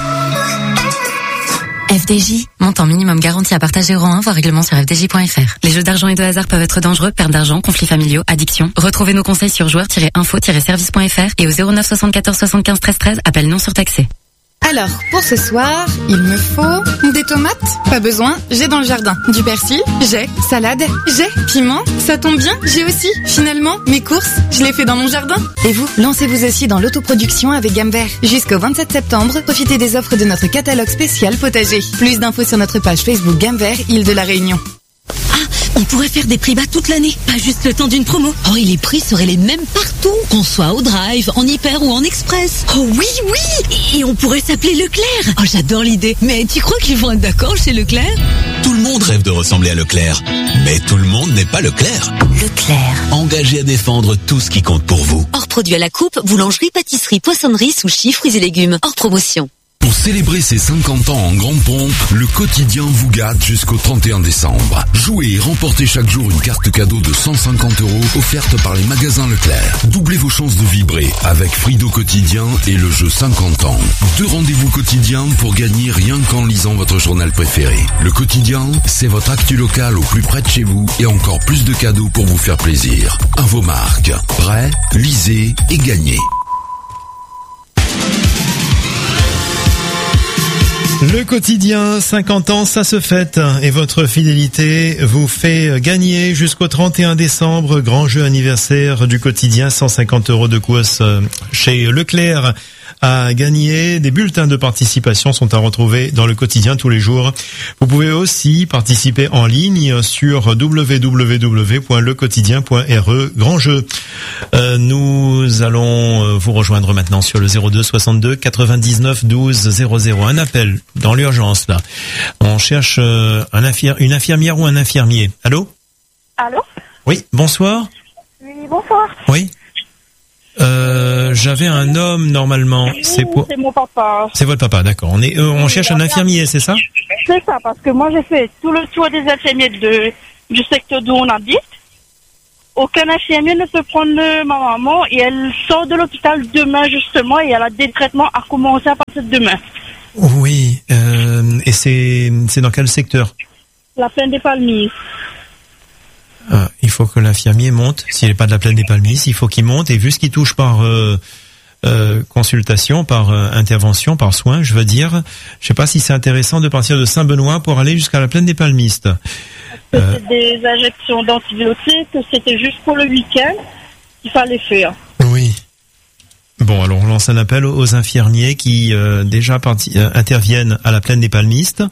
F D J, montant minimum garanti à partager au rang un, voire règlement sur f d j point f r. Les jeux d'argent et de hasard peuvent être dangereux, perte d'argent, conflits familiaux, addiction. Retrouvez nos conseils sur joueurs tiret info tiret service point f r et au zéro neuf soixante-quatorze soixante-quinze treize treize, appel non surtaxé.
Alors, pour ce soir, il me faut des tomates. Pas besoin, j'ai dans le jardin. Du persil, j'ai. Salade, j'ai. Piment, ça tombe bien, j'ai aussi. Finalement, mes courses, je les fais dans mon jardin. Et vous, lancez-vous aussi dans l'autoproduction avec Gamme Vert. Jusqu'au vingt-sept septembre, profitez des offres de notre catalogue spécial potager. Plus d'infos sur notre page Facebook Gamme Vert, Île de la Réunion.
On pourrait faire des prix bas toute l'année, pas juste le temps d'une promo. Oh, et les prix seraient les mêmes partout, qu'on soit au drive, en hyper ou en express. Oh oui, oui. Et on pourrait s'appeler Leclerc. Oh, j'adore l'idée. Mais tu crois qu'ils vont être d'accord chez Leclerc?
Tout le monde rêve de ressembler à Leclerc. Mais tout le monde n'est pas Leclerc.
Leclerc.
Engagé à défendre tout ce qui compte pour vous.
Hors produit à la coupe, boulangerie, pâtisserie, poissonnerie, sushi, fruits et légumes. Hors promotion.
Pour célébrer ses cinquante ans en grande pompe, le quotidien vous gâte jusqu'au trente et un décembre. Jouez et remportez chaque jour une carte cadeau de cent cinquante euros offerte par les magasins Leclerc. Doublez vos chances de vibrer avec Frido Quotidien et le jeu cinquante ans. Deux rendez-vous quotidiens pour gagner rien qu'en lisant votre journal préféré. Le quotidien, c'est votre actu local au plus près de chez vous et encore plus de cadeaux pour vous faire plaisir. À vos marques. Prêt, lisez et gagnez.
Le quotidien, cinquante ans, ça se fête et votre fidélité vous fait gagner jusqu'au trente et un décembre. Grand jeu anniversaire du quotidien, cent cinquante euros de course chez Leclerc à gagner. Des bulletins de participation sont à retrouver dans le quotidien tous les jours. Vous pouvez aussi participer en ligne sur w w w point le quotidien point r e. Grand jeu. Euh, nous allons vous rejoindre maintenant sur le zéro deux soixante-deux quatre-vingt-dix-neuf douze zéro zéro. Un appel dans l'urgence là. On cherche un infir- une infirmière ou un infirmier. Allô ?
Allô ?
Oui, bonsoir.
Oui, bonsoir.
Oui. Euh, j'avais un homme normalement.
Oui,
c'est pour.
C'est mon papa.
C'est votre papa, d'accord. On est, euh, on cherche un infirmier, c'est ça ?
C'est ça, parce que moi j'ai fait tout le tour des infirmiers de, du secteur d'où on habite. Aucun infirmier ne peut prendre ma maman et elle sort de l'hôpital demain justement et elle a des traitements à commencer à partir de demain.
Oui. Euh, et c'est, c'est dans quel secteur ?
La plaine des Palmiers.
Ah, il faut que l'infirmier monte. S'il n'est pas de la plaine des Palmiers, il faut qu'il monte. Et vu ce qu'il touche par euh, euh, consultation, par euh, intervention, par soin, je veux dire, je sais pas si c'est intéressant de partir de Saint-Benoît pour aller jusqu'à la plaine des Palmistes.
Euh, c'était des injections d'antibiotiques, c'était juste pour le week-end qu'il fallait faire.
Oui. Bon, alors on lance un appel aux infirmiers qui euh, déjà parti, euh, interviennent à la plaine des Palmistes.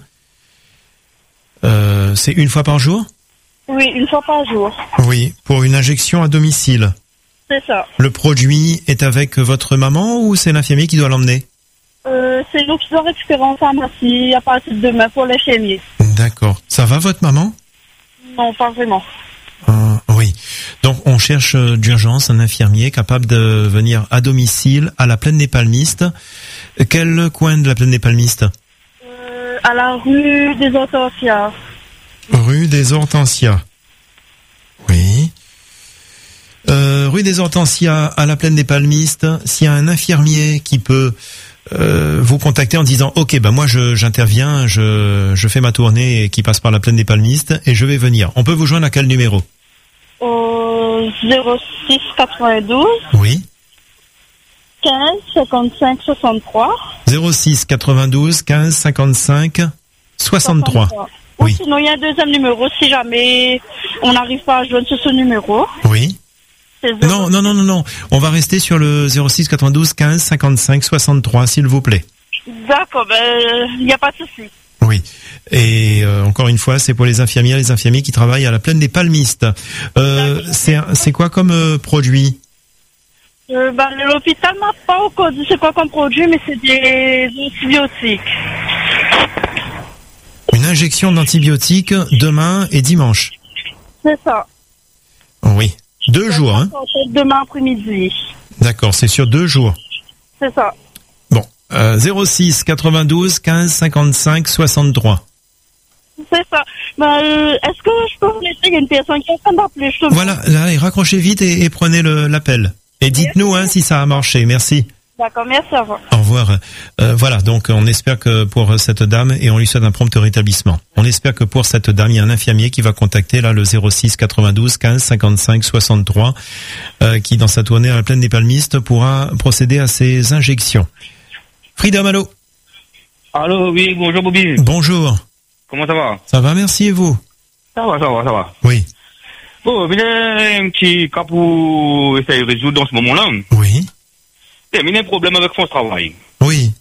Euh, c'est une fois par jour ?
Oui, une fois par jour.
Oui, pour une injection à domicile.
C'est ça.
Le produit est avec votre maman ou c'est l'infirmier qui doit l'emmener ?
euh, C'est nous qui doit récupérer en pharmacie à partir de demain pour l'infirmier.
D'accord. Ça va votre maman ?
Non, pas vraiment.
Euh, oui. Donc on cherche euh, d'urgence un infirmier capable de venir à domicile à la plaine des Palmistes. Quel coin de la plaine des Palmistes ?
euh, À la rue des Hortensias.
Rue des Hortensias. Oui. Euh, rue des Hortensias à la plaine des Palmistes. S'il y a un infirmier qui peut euh, vous contacter en disant ok, ben moi je j'interviens, je je fais ma tournée qui passe par la plaine des Palmistes et je vais venir. On peut vous joindre à quel numéro ?
Au zéro six quatre-vingt-douze.
Oui.
quinze cinquante-cinq soixante-trois.
zéro six quatre-vingt-douze quinze cinquante-cinq soixante-trois. Oui.
Sinon, il y a un deuxième numéro si jamais on n'arrive pas à joindre ce numéro.
Oui. Non, non, non, non, non. On va rester sur le zéro six quatre-vingt-douze quinze cinquante-cinq soixante-trois, s'il vous plaît.
D'accord, ben, il n'y a pas de souci.
Oui. Et euh, encore une fois, c'est pour les infirmières, les infirmiers qui travaillent à la plaine des Palmistes. Euh, c'est, c'est quoi comme euh, produit ?
euh, ben, L'hôpital m'a pas encore dit c'est quoi comme produit, mais c'est des antibiotiques.
Une injection d'antibiotiques demain et dimanche.
C'est ça.
Oui. Deux jours, hein ?
Demain après-midi.
D'accord, c'est sur deux jours.
C'est ça.
Bon, euh, zéro six quatre-vingt-douze quinze cinquante-cinq soixante-trois.
C'est ça. Ben, euh, est-ce que je peux vous laisser ? Il y a une personne qui est en train d'appeler. Je te
Voilà, là, et raccrochez vite et, et prenez le, l'appel. Et dites-nous hein, si ça a marché. Merci.
D'accord, merci à vous.
Au revoir. Euh, voilà, donc on espère que pour cette dame, et on lui souhaite un prompt rétablissement, on espère que pour cette dame, il y a un infirmier qui va contacter là le zéro six quatre-vingt-douze quinze cinquante-cinq soixante-trois, euh, qui dans sa tournée à la plaine des Palmistes pourra procéder à ces injections. Freedom, allô ?
Allô, oui, bonjour Bobby.
Bonjour.
Comment ça va ?
Ça va, merci, et vous ?
Ça va, ça va, ça va.
Oui.
Bon, il y a un petit cas pour essayer de résoudre dans ce moment-là.
Oui.
Il y a un problème avec France Travail.
Oui.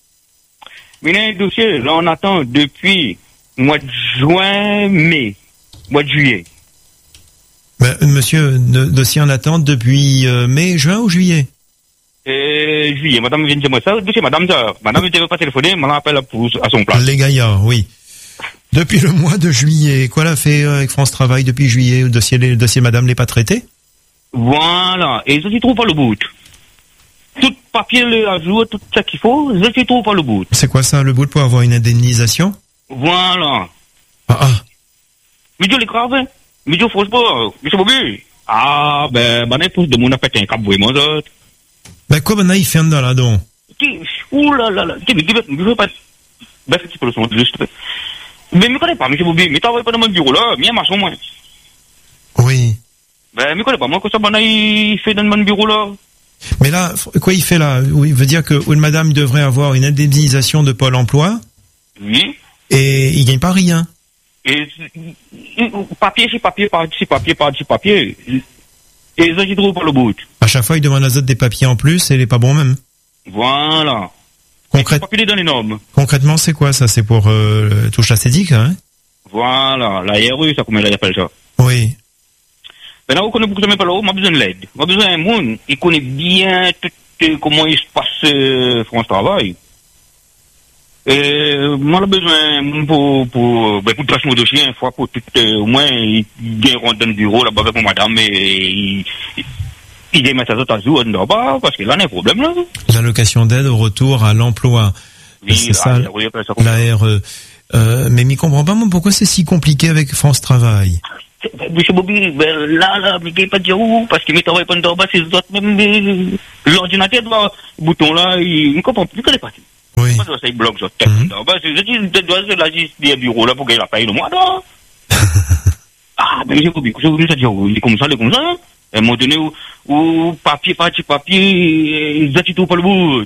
Il y a un dossier, là on attend depuis mois de juin, mai, mois de juillet.
Ben, monsieur, le dossier en attente depuis euh, mai, juin ou juillet ?
Euh, juillet, madame vient de dire moi ça, le dossier, madame, ça, madame ne devait pas téléphoner, madame appelle pour, à son place.
Les gaillards, oui. Depuis le mois de juillet, quoi l'a fait avec France Travail depuis juillet ? Le dossier, le dossier madame n'est pas traité ?
Voilà, et je ne trouve pas le bout. Tout papier à jour, tout ça qu'il faut, je ne trouve pas le bout.
C'est quoi ça, le bout pour avoir une indemnisation ?
Voilà.
Ah ah.
Mais je l'ai grave, mais je fausse pas, monsieur Bobby. Ah, ben, ben, épouse de mon a pété un cap, vraiment, ça.
Ben, quoi, ben, il fait un là, donc ?
Ouh là là là, mais je veux pas, ben, c'est un petit peu le son, juste. Mais, je ne connais pas, monsieur Bobby, mais t'envoies pas dans mon bureau, là, mais il y a un maçon, moi.
Oui.
Ben, je ne connais pas, moi, que ça, ben, il fait dans mon bureau, là.
Mais là, quoi il fait là ? Oui, il veut dire que une madame devrait avoir une indemnisation de Pôle emploi.
Oui.
Et il gagne pas rien.
Et, papier, c'est papier, par-dessus papier, par-dessus papier. Et ça, j'y trouve pas le bout.
À chaque fois, il demande à Zot des papiers en plus et il est pas bon même.
Voilà.
Concrète...
Pas qu'il est dans les normes.
Concrètement, c'est quoi ça? C'est pour euh, touche acédique, hein?
Voilà, la R E, ça comment il appelle ça?
Oui.
Maintenant, on connaît beaucoup de mes parents, on a besoin de l'aide. On a besoin d'un monde, il connaît bien tout, euh, comment il se passe euh, France Travail. Et moi, j'ai besoin pour, pour, ben, pour passer mon dossier, une fois pour tout, euh, au moins, il rentre dans le bureau là-bas avec mon madame et il, il, il démet sa autres à jour là-bas, parce que là, il y a un problème là.
L'allocation d'aide au retour à l'emploi.
Oui,
c'est ça,
la,
la R E. Euh, mais m'y comprends pas, moi, pourquoi c'est si compliqué avec France Travail?
Monsieur Bobby, ben, là, là, mais il n'y a pas de dire où, parce qu'il ne travaille pas dans le bas, c'est même l'ordinateur, le bouton là, il ne comprend plus, il ne connaît pas.
Oui.
Pas ça, il bloque ça. Je dis, je dois la juste des bureaux là pour qu'il la paye le mois, non? Ah, mais j'ai Bobby, je voulais dire, il est comme ça, il est comme ça. À un moment donné, où papier, papier, papier, ils ont tout pas le bout.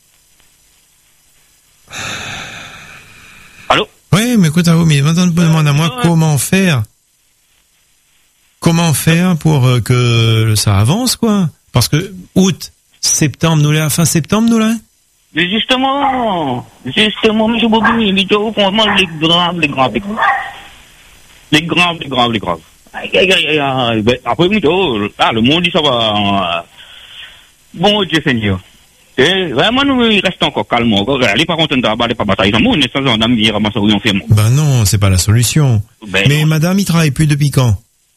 Allô?
Oui, mais écoute, mais maintenant, demande à moi comment faire. Comment faire pour euh, que ça avance, quoi? Parce que août, septembre, nous là, fin septembre, nous là?
Mais justement, justement, monsieur Bobby, mais tu vois, franchement, les graves, les graves, les graves. Les graves, les graves, les graves. Aïe, aïe, aïe, aïe. Ben, après, ah, le monde dit ça va. Bon Dieu Seigneur. Et vraiment, nous, il reste encore calme. Allez, par contre, on ne va pas batailler. On est sans en amener, ramasser, on fait.
Ben non, c'est pas la solution. Ben mais non. Madame, il travaille plus depuis quand?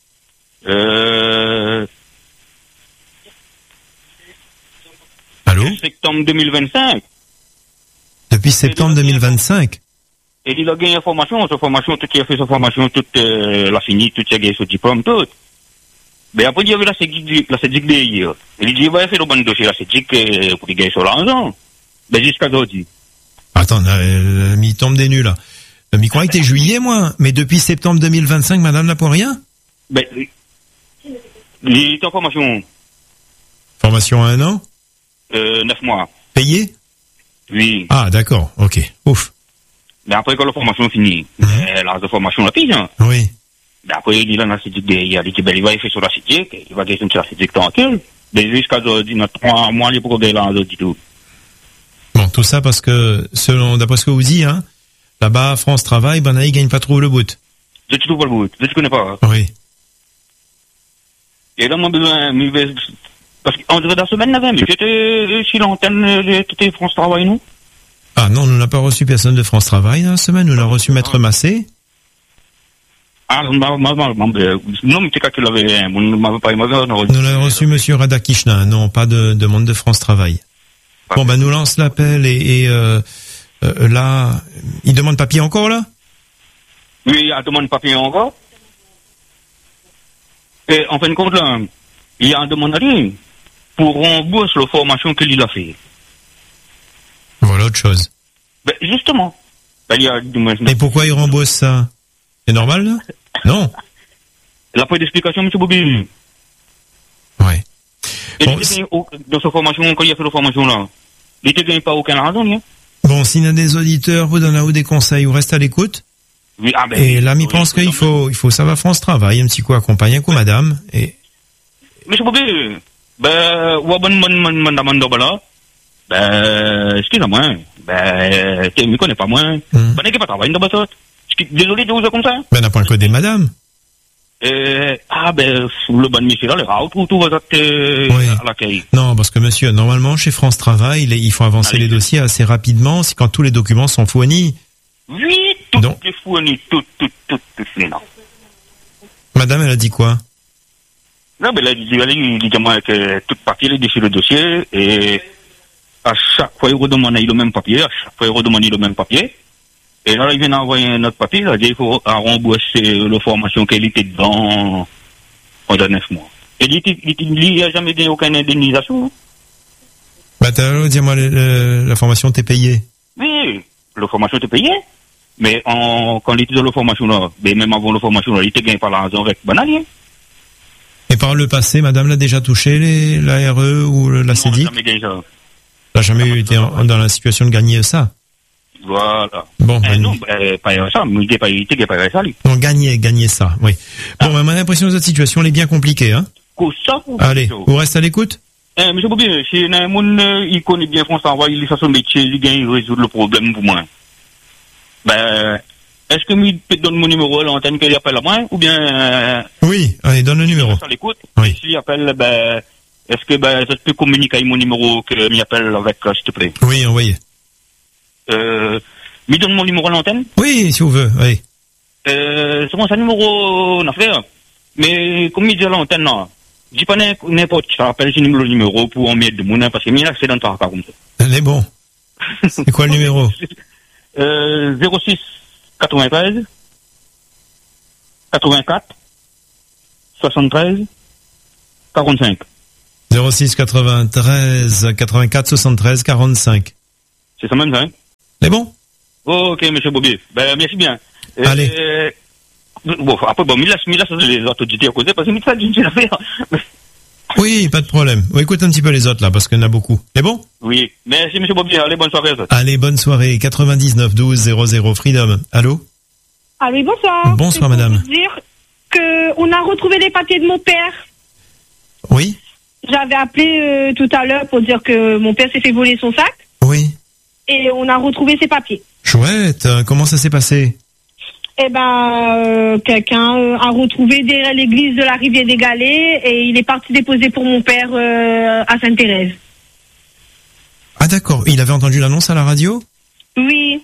Euh...
Allô?
Septembre deux mille vingt-cinq.
Depuis septembre deux mille vingt-cinq?
Et il a gagné une formation, sa formation, tout qui a fait sa formation, toute euh, la fini, tout qui a gagné son diplôme, tout. Mais après, il y avait la sédique, la sédique d'hier. Il dit, il va faire le bon dossier, la sédique, euh, pour qu'il gagne son argent. Ben, jusqu'à aujourd'hui.
Attends, euh, il tombe des nues, là. Je m'y croyais que t'es juillet, moi. Mais depuis septembre deux mille vingt-cinq, madame n'a pour rien?
Ben, il est en formation.
Formation à un an?
Euh, neuf mois.
Payé?
Oui.
Ah, d'accord, ok. Ouf.
Mais après, quand la formation est finie, mmh. euh, l'âge de formation, la pige, hein.
Oui.
Mais après, il dit là, la sédique, il a dit, ben, il va y faire sur la sédique, il va gagner sur la sédique tranquille. Mais jusqu'à aujourd'hui, notre trois mois, il est pour gagner l'argent du tout.
Bon, tout ça parce que, selon, d'après ce que vous dites, hein, là-bas, France Travail, ben, là, il gagne pas trop le bout.
Je ne trouve pas le bout. Je ne connais pas.
Oui.
Et là, moi, besoin, parce qu'en de la semaine, mais j'étais sur l'antenne, c'était France Travail, nous?
Ah non, nous n'avons pas reçu personne de France Travail dans la semaine, nous l'avons reçu Maître Massé.
Ah, non, mais c'est quoi qu'il avait, on m'avait pas aimé.
Nous l'avons reçu Monsieur Radakishna, non, pas de demande de France Travail. Bon, ben, nous lance l'appel et, et euh, euh, là, il demande papier encore, là?
Oui, il demande papier encore. Et en fin de compte, là, il y a un demande à lui pour rembourser la formation qu'il a fait.
Voilà autre chose.
Ben, justement. Ben, il y a,
et pourquoi il rembourse ça? C'est normal, là? Non.
Il n'a pas d'explication, M. Bobby.
Ouais.
Et bon, il dans sa formation, quand il a fait la formation, là, il ne gagne pas aucun argent, hein?
Bon, s'il y a des auditeurs, vous donnez des conseils, vous restez à l'écoute.
Oui, ah ben,
et là, il pense qu'il faut, il faut, ça va France Travail, un petit coup accompagner un coup madame, et...
M. Bobby, ben, ou à bonne, bonne, bonne, bonne, bonne, bonne, bonne, ben, excusez-moi, ben, tu ne connais pas moi. Mm. Ben, n'est-ce pas travailler dans le bateau? Désolé de vous dire comme ça.
Ben, n'a pas un code des madame.
Euh, ah, ben, le bon monsieur là, le route, tout, tout va être, euh, oui. à l'accueil.
Non, parce que monsieur, normalement, chez France Travail, il faut avancer Allez. les dossiers assez rapidement, c'est quand tous les documents sont fournis.
Oui, tout Donc. est fourni, tout, tout, tout, tout, tout, non.
Madame, elle a dit quoi?
Non, ben, elle a dit, elle a dit, dit moi que tout papier, il est sur le dossier, et à chaque fois, il redemande le même papier, à chaque fois, il redemande le même papier. Et là, il vient d'envoyer un autre papier, là, il faut rembourser la formation qu'elle était dedans pendant neuf mois. Et il n'a jamais donné aucune indemnisation.
Bah, t'as, dis-moi, le, le, la formation t'est payée?
Oui, la formation t'est payée. Mais en, quand il était dans la formation, là, ben, même avant la formation, là, il était gagné par l'argent avec bananier.
Et par le passé, madame l'a déjà touché, les, la R E ou la C D I C?
Non, jamais gagné ça.
Elle n'a jamais été en, dans la situation de gagner ça?
Voilà.
Bon,
eh
ben,
non, ben, pas ça, mais il pas, il était pas ça, lui.
On gagnait, gagnait ça, oui. Bon, ah. ben, j'ai l'impression que cette situation, elle est bien compliquée, hein.
Qu'au ça,
Allez, vous restez à l'écoute?
Eh, monsieur Bobby, si un monde, euh, il connaît bien France Travail, il fait son métier, il gagne, il résout le problème pour moi. Ben, est-ce que il peut donner mon numéro à l'antenne qu'il appelle à moi, ou bien, euh,
Oui, allez, donne le numéro.
ça l'écoute?
Oui.
S'il appelle, ben, est-ce que, ben, ça te peut communiquer avec mon numéro que m'y appelle avec, euh, s'il te plaît?
Oui, envoyez.
Euh, m'y donne mon numéro à l'antenne?
Oui, si vous voulez, oui.
Euh, c'est bon, c'est un numéro en affaire. Mais, comme il dit à l'antenne, non. Je dis pas n'importe qui rappelle le numéro, le numéro pour en mettre de mon, parce que il y a un accident par comme ça.
Elle est bon. C'est quoi le numéro?
Euh, zéro six quatre-vingt-treize quatre-vingt-quatre soixante-treize quarante-cinq.
zéro six quatre-vingt-treize quatre-vingt-quatre soixante-treize quarante-cinq.
C'est ça même, ça, hein?
C'est bon?
Oh, ok, monsieur Bobby. Ben, merci bien. Euh,
Allez.
Euh, bon, après, bon, mais là, mais là, ça, c'est les autorités à causer, parce que mais ça, d'une affaire.
Oui, pas de problème. Oui, écoute un petit peu les autres là, parce qu'il y en a beaucoup. C'est bon?
Oui. Merci, monsieur Bobby. Allez, bonne soirée. Ça.
Allez, bonne soirée. quatre-vingt-dix-neuf douze zéro zéro Freedom. Allô?
Ah oui, bonsoir.
Bonsoir,
C'est pour
madame.
vous dire que on a retrouvé les papiers de mon père.
Oui?
J'avais appelé euh, tout à l'heure pour dire que mon père s'est fait voler son sac.
Oui.
Et on a retrouvé ses papiers.
Chouette. Euh, Comment ça s'est passé?
Eh ben, euh, quelqu'un euh, a retrouvé derrière l'église de la Rivière des Galets et il est parti déposer pour mon père euh, à Sainte-Thérèse.
Ah d'accord. Il avait entendu l'annonce à la radio?
Oui,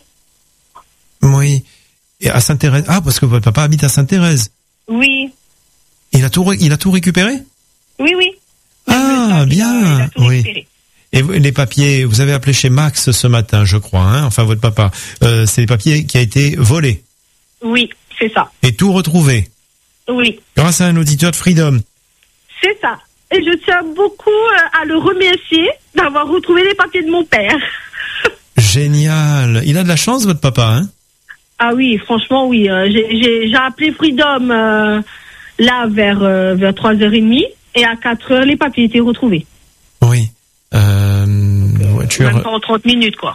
Oui. Et à Sainte-Thérèse. Ah, parce que votre papa habite à Sainte-Thérèse.
oui,
Il a tout, ré- il a tout récupéré?
oui, oui.
Ah, bien. Oui. Et vous- les papiers, vous avez appelé chez Max ce matin, je crois, hein, enfin votre papa. Euh, c'est les papiers qui a été volés
Oui, c'est ça.
et tout retrouvé
Oui,
grâce à un auditeur de Freedom.
c'est ça. Et je tiens beaucoup euh, à le remercier d'avoir retrouvé les papiers de mon père.
Génial. Il a de la chance, votre papa, hein?
Ah oui, franchement, oui. euh, j'ai, j'ai, j'ai appelé Freedom euh, là vers, euh, vers trois heures trente et à quatre heures, les papiers étaient retrouvés.
Oui. Euh, voiture.
Même pas en trente minutes, quoi.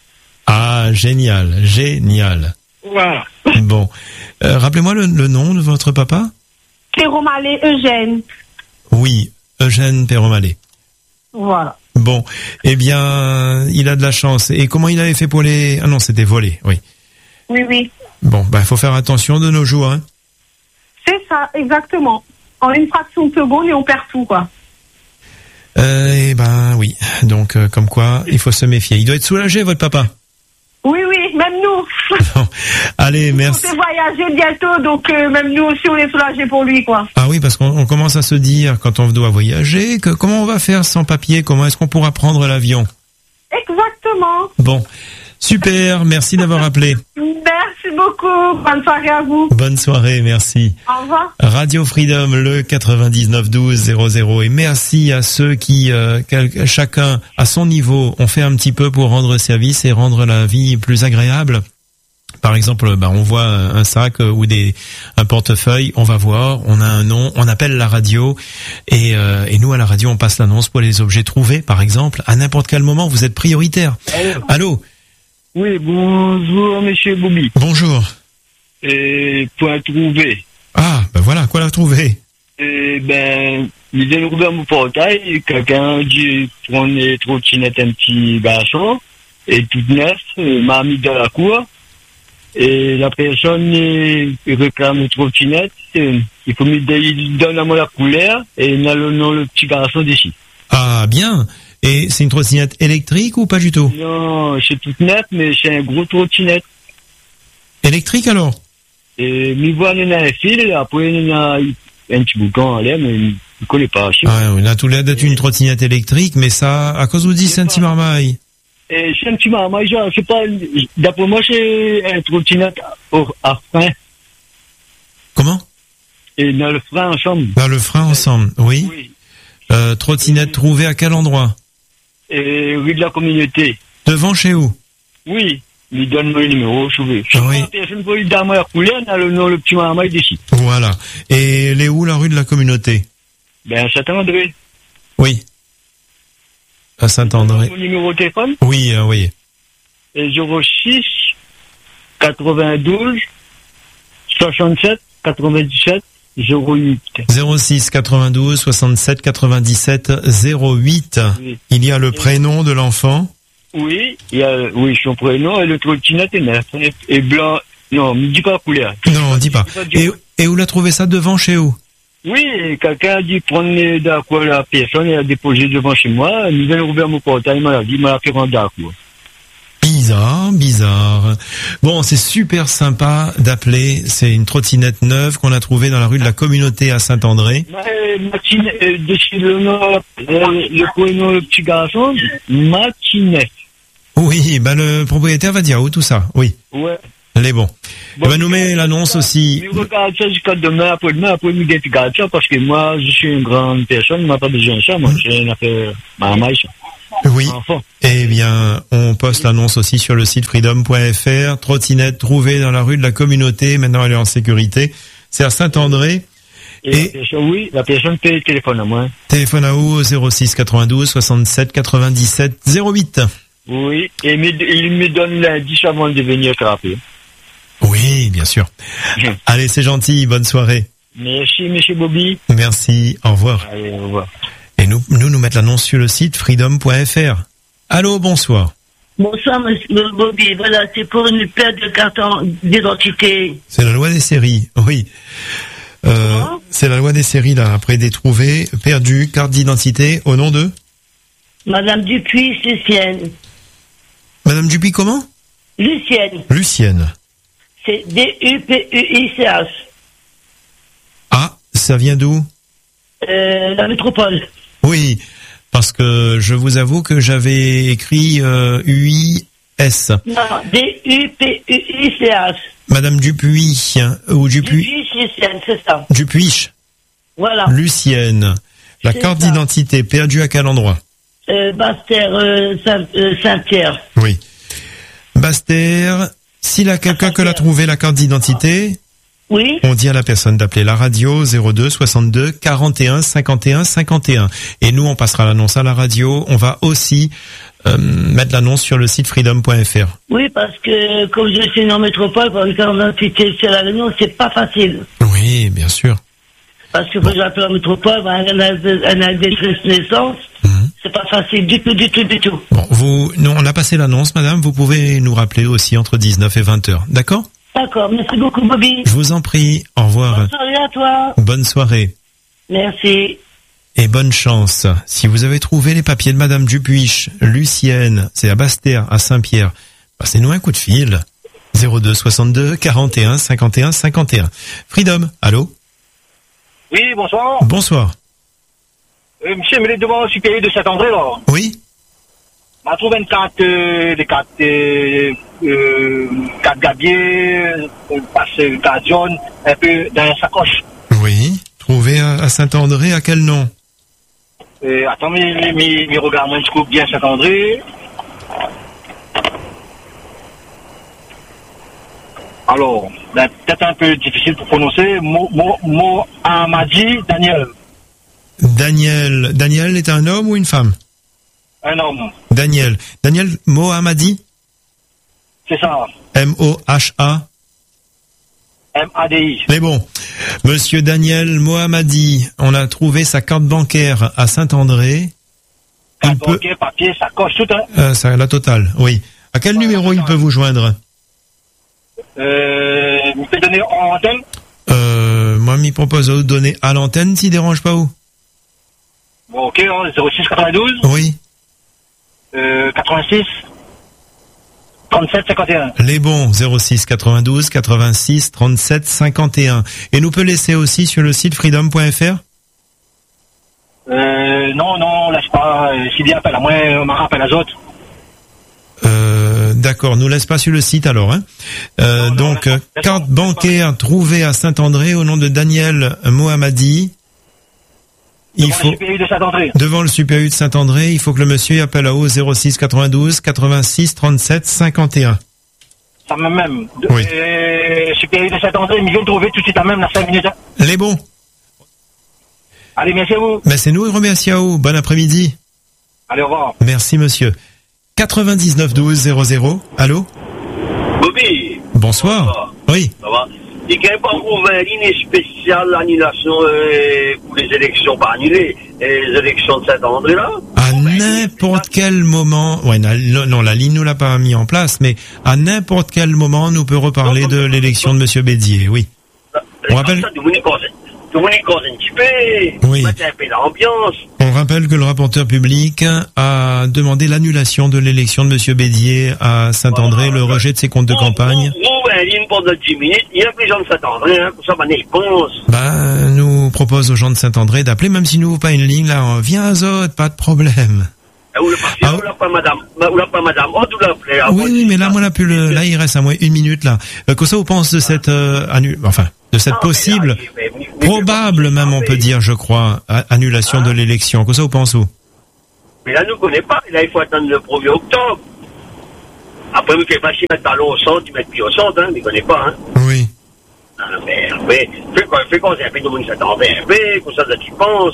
Ah, génial, génial.
Voilà.
Bon. Euh, rappelez-moi le, le nom de votre papa?
Péromalé Eugène.
Oui, Eugène Perromalé.
Voilà.
Bon. Eh bien, il a de la chance. Et comment il avait fait pour les... Ah non, c'était volé, oui.
Oui, oui.
Bon, bah, il faut faire attention de nos jours, hein.
C'est ça, exactement. En une fraction de seconde et on perd tout, quoi.
Euh, eh ben, oui. Donc, euh, comme quoi, il faut se méfier. Il doit être soulagé, votre papa.
Oui, oui, même nous.
Allez, merci.
On fait voyager bientôt, donc euh, même nous aussi, on est soulagés pour lui, quoi.
Ah oui, parce qu'on on commence à se dire, quand on doit voyager, que comment on va faire sans papier? Comment est-ce qu'on pourra prendre l'avion?
Exactement.
Bon. Super. Merci d'avoir appelé.
Merci beaucoup. Bonne soirée à vous.
Bonne soirée. Merci.
Au revoir.
Radio Freedom, le quatre-vingt-dix-neuf douze zéro zéro. Et merci à ceux qui, euh, quel- chacun à son niveau, ont fait un petit peu pour rendre service et rendre la vie plus agréable. Par exemple, bah, on voit un sac ou des un portefeuille, on va voir, on a un nom, on appelle la radio et, euh, et nous à la radio on passe l'annonce pour les objets trouvés, par exemple, à n'importe quel moment vous êtes prioritaire.
Allô.
Allô.
Oui, bonjour, monsieur Bobby.
Bonjour.
Et point trouvé.
Ah, ben voilà, quoi la trouver?
Et ben, il est ouvert mon portail, quelqu'un dit prendre les trottinettes un petit garçon, et toute neuf, euh, m'a mis dans la cour, et la personne euh, réclame les trottinettes, euh, il faut me il donne à moi la couleur, et il a le nom le petit garçon d'ici.
Ah, bien. Et c'est une trottinette électrique ou pas du tout?
Non, c'est toute neuf, mais c'est un gros trottinette.
Électrique alors?
Et mi voit il y a un fil, après il y a un petit bouton à l'air, mais il ne connaît pas.
Ah, on a tout l'air d'être une trottinette électrique, mais ça, à cause vous dit c'est un petit marmaille.
Et c'est un petit marmaille, je sais pas, d'après moi c'est un trottinette au- à frein.
Comment?
Et dans le frein ensemble.
Dans le frein ensemble, oui.
Oui.
Euh, trottinette trouvée à quel endroit?
Et rue de la communauté.
Devant chez où?
Oui. Il donne le numéro, je veux. Si
Oui.
la personne veut lui donner la couleur, on a le nom, le petit marmaille d'ici.
Voilà. Et elle est où la rue de la communauté?
Ben, Saint-André.
Oui. À Saint-André.
Mon numéro de téléphone?
Oui, euh, oui.
Et zéro six quatre-vingt-douze soixante-sept quatre-vingt-dix-sept zéro huit.
zéro six quatre-vingt-douze soixante-sept quatre-vingt-dix-sept zéro huit. Oui. Il y a le prénom de l'enfant.
Oui, il y a, oui, son prénom et le trottinette est neuf. Et blanc, non, ne dis pas la couleur.
Non, dis pas. Et, et où l'a trouvé ça devant chez où?
Oui, quelqu'un a dit prendre d'accord la personne et a déposé devant chez moi. Nous avons ouvert mon portail, il m'a dit, il m'a fait rendre d'accord.
Bizarre, bizarre. Bon, c'est super sympa d'appeler. C'est une trottinette neuve qu'on a trouvée dans la rue de la Communauté à Saint-André.
Martine, euh, dessus le nom, euh, le prénom, le petit garçon, Martinette.
Oui, ben le propriétaire va dire où tout ça. Oui.
Ouais.
Les bons. Bon, ben nous met l'annonce aussi.
Je regarde ça jusqu'à demain, après-demain, après nous regarde ça, parce que moi, je suis une grande personne, je n'ai pas besoin de ça, moi, j'ai une affaire, ma maille, ça.
Oui. Eh bien, on poste l'annonce aussi sur le site freedom point f r. Trottinette trouvée dans la rue de la Communauté. Maintenant, elle est en sécurité. C'est à Saint-André.
Et, et la personne, oui, la personne peut téléphoner à moi.
Téléphone à où? zéro six quatre-vingt-douze soixante-sept quatre-vingt-dix-sept zéro huit.
Oui. Et il me donne l'indice avant de venir frapper.
Oui, bien sûr. Allez, c'est gentil. Bonne soirée.
Merci, monsieur Bobby.
Merci. Au revoir.
Allez, au revoir.
Et nous, nous, nous mettre l'annonce sur le site freedom point f r. Allô, bonsoir.
Bonsoir, monsieur Bobby. Voilà, c'est pour une perte de carte d'identité.
C'est la loi des séries, oui. Euh, oh. C'est la loi des séries, là, après des trouvés, perdus, carte d'identité, au nom de?
Madame Dupuis, Lucienne.
Madame Dupuis, comment?
Lucienne.
Lucienne.
C'est D U P U I C H.
Ah, ça vient d'où?
Euh, la métropole.
Oui, parce que je vous avoue que j'avais écrit euh, U I S.
Non, D U P U I C H.
Madame Dupuis, ou Dupuis.
Dupuis, Lucienne, c'est ça.
Dupuis.
Voilà.
Lucienne. La
c'est
carte
ça.
d'identité perdue à quel endroit?
euh, Bastère, euh, Saint, euh, Saint-Pierre.
Oui. Bastère, s'il a quelqu'un que l'a trouvé la carte d'identité...
Oui.
On dit à la personne d'appeler la radio zéro deux soixante-deux quarante et un cinquante et un cinquante et un. Et nous, on passera l'annonce à la radio. On va aussi euh, mettre l'annonce sur le site freedom point f r.
Oui, parce que comme je suis en métropole, pour une carte d'identité sur la Réunion, c'est pas facile.
Oui, bien sûr.
Parce que faut que j'appelle en métropole, ben, elle a des traces de naissance. Mmh. C'est pas facile du tout, du tout, du tout.
Bon, vous, nous, on a passé l'annonce, madame. Vous pouvez nous rappeler aussi entre dix-neuf et vingt heures. D'accord?
D'accord, merci beaucoup, Bobby.
Je vous en prie, au revoir.
Bonne soirée à toi.
Bonne soirée.
Merci.
Et bonne chance. Si vous avez trouvé les papiers de Madame Dupuis, Lucienne, c'est à Bastère, à Saint-Pierre, passez-nous un coup de fil. zéro deux soixante-deux quarante et un cinquante et un cinquante et un. Freedom, allô?
Oui, bonsoir.
Bonsoir.
Euh, monsieur, mais les devant le supérieur de Saint-André, là.
Oui.
On a trouvé une carte, euh, des cartes, euh, euh, carte Gabier, une passe carte jaune, un peu dans la sacoche.
Oui. Trouvé à, à Saint-André, à quel nom?
Euh, attends, mais, mais, mais regarde, moi, je trouve bien Saint-André. Alors, ben, peut-être un peu difficile pour prononcer. Mo, Mo, Mo Amadi Daniel.
Daniel. Daniel est un homme ou une femme?
Un homme.
Daniel. Daniel Mohamadi?
C'est ça.
M O H A?
M A D I.
Mais bon, monsieur Daniel Mohamadi, on a trouvé sa carte bancaire à Saint-André.
Carte bancaire, peut... papier, sacoche, tout, hein.
Euh, ça, la totale, oui. À quel ouais, numéro il peut vous joindre?
Euh, vous pouvez donner en antenne?
Euh, moi, m'y propose de vous donner à l'antenne, s'il dérange pas où?
Bon, ok, hein, zéro six quatre-vingt-douze.
Oui.
Euh, quatre-vingt-six. trente-sept cinquante et un.
Les bons, zéro six quatre-vingt-douze quatre-vingt-six trente-sept cinquante et un. Et nous peut laisser aussi sur le site freedom point f r?
Euh, non, non, laisse pas. S'il y a appel à moi, on m'en rappelle à autres.
Euh, d'accord, nous laisse pas sur le site alors, hein. Euh, non, donc, non, laisse, carte laisse bancaire trouvée à Saint-André au nom de Daniel Mohamadi. Il
devant
faut,
le supérieur de Saint-André.
Devant le supérieur de Saint-André, il faut que le monsieur appelle à haut zéro six quatre-vingt-douze quatre-vingt-six trente-sept cinquante et un.
Ça même même.
Oui.
Euh, supérieur de Saint-André, il vient de trouver tout de suite à même, dans cinq minutes.
Les bons.
Allez, merci à vous.
Mais c'est nous, remercie à vous. Bon après-midi.
Allez, au revoir.
Merci, monsieur. quatre-vingt-dix-neuf douze zéro zéro. Allô?
Bobby.
Bonsoir.
Ça va?
Oui.
Ça va?
Il n'y a pas ouvert une ligne spéciale annulation euh, pour les élections, pas annulées, les élections de Saint-André là.
À n'importe quel moment, ouais, non, non, la ligne nous l'a pas mis en place, mais à n'importe quel moment, nous peut reparler de l'élection de Monsieur Bédier, oui. On rappelle.
Tout le monde est cause un petit peu.
Oui.
Un peu l'ambiance.
On rappelle que le rapporteur public a demandé l'annulation de l'élection de Monsieur Bédier à Saint-André, le rejet de ses comptes de campagne.
Nous, une ligne pendant dix minutes, il y a plus de gens de Saint-André, hein, pour ça, ben, ils pensent.
Ben, nous propose aux gens de Saint-André d'appeler, même si nous n'ouvrons pas une ligne, là, viens à Zot, pas de problème.
Ou le parti, ou l'a pas madame, ou l'a pas madame, oh, tout l'appelé.
Oui, oui, mais là, moi, là, plus le, là, il reste à moi une minute, là. Euh, Qu'est-ce que vous pensez de cette, euh, annul, enfin, de cette
non,
possible,
mais là, mais, mais,
probable même, on peut dire, je crois, annulation hein? de l'élection. Qu'est-ce que vous pensez?
Mais là, nous ne connaissons pas. Là, il faut attendre le premier octobre. Après, nous, fais pas si mettre ballon au centre, tu mets pied au centre, hein, mais ne connais pas, hein.
Oui.
Ah, mais, mais, fais quoi, fais quoi, c'est un peu de monde qui s'attend, mais, mais, comme ça, là, tu penses.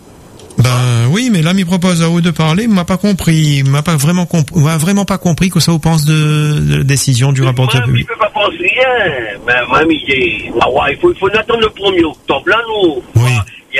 Ben, oui, mais là, il propose à vous de parler, il m'a pas compris, il m'a pas vraiment compris, m'a vraiment pas compris que ça vous pense de, de la décision du rapporteur public.
Je peux pas penser rien, mais, même, il est, ah, ouais, il faut, il faut attendre le premier octobre, là, nous.
Oui.
Il y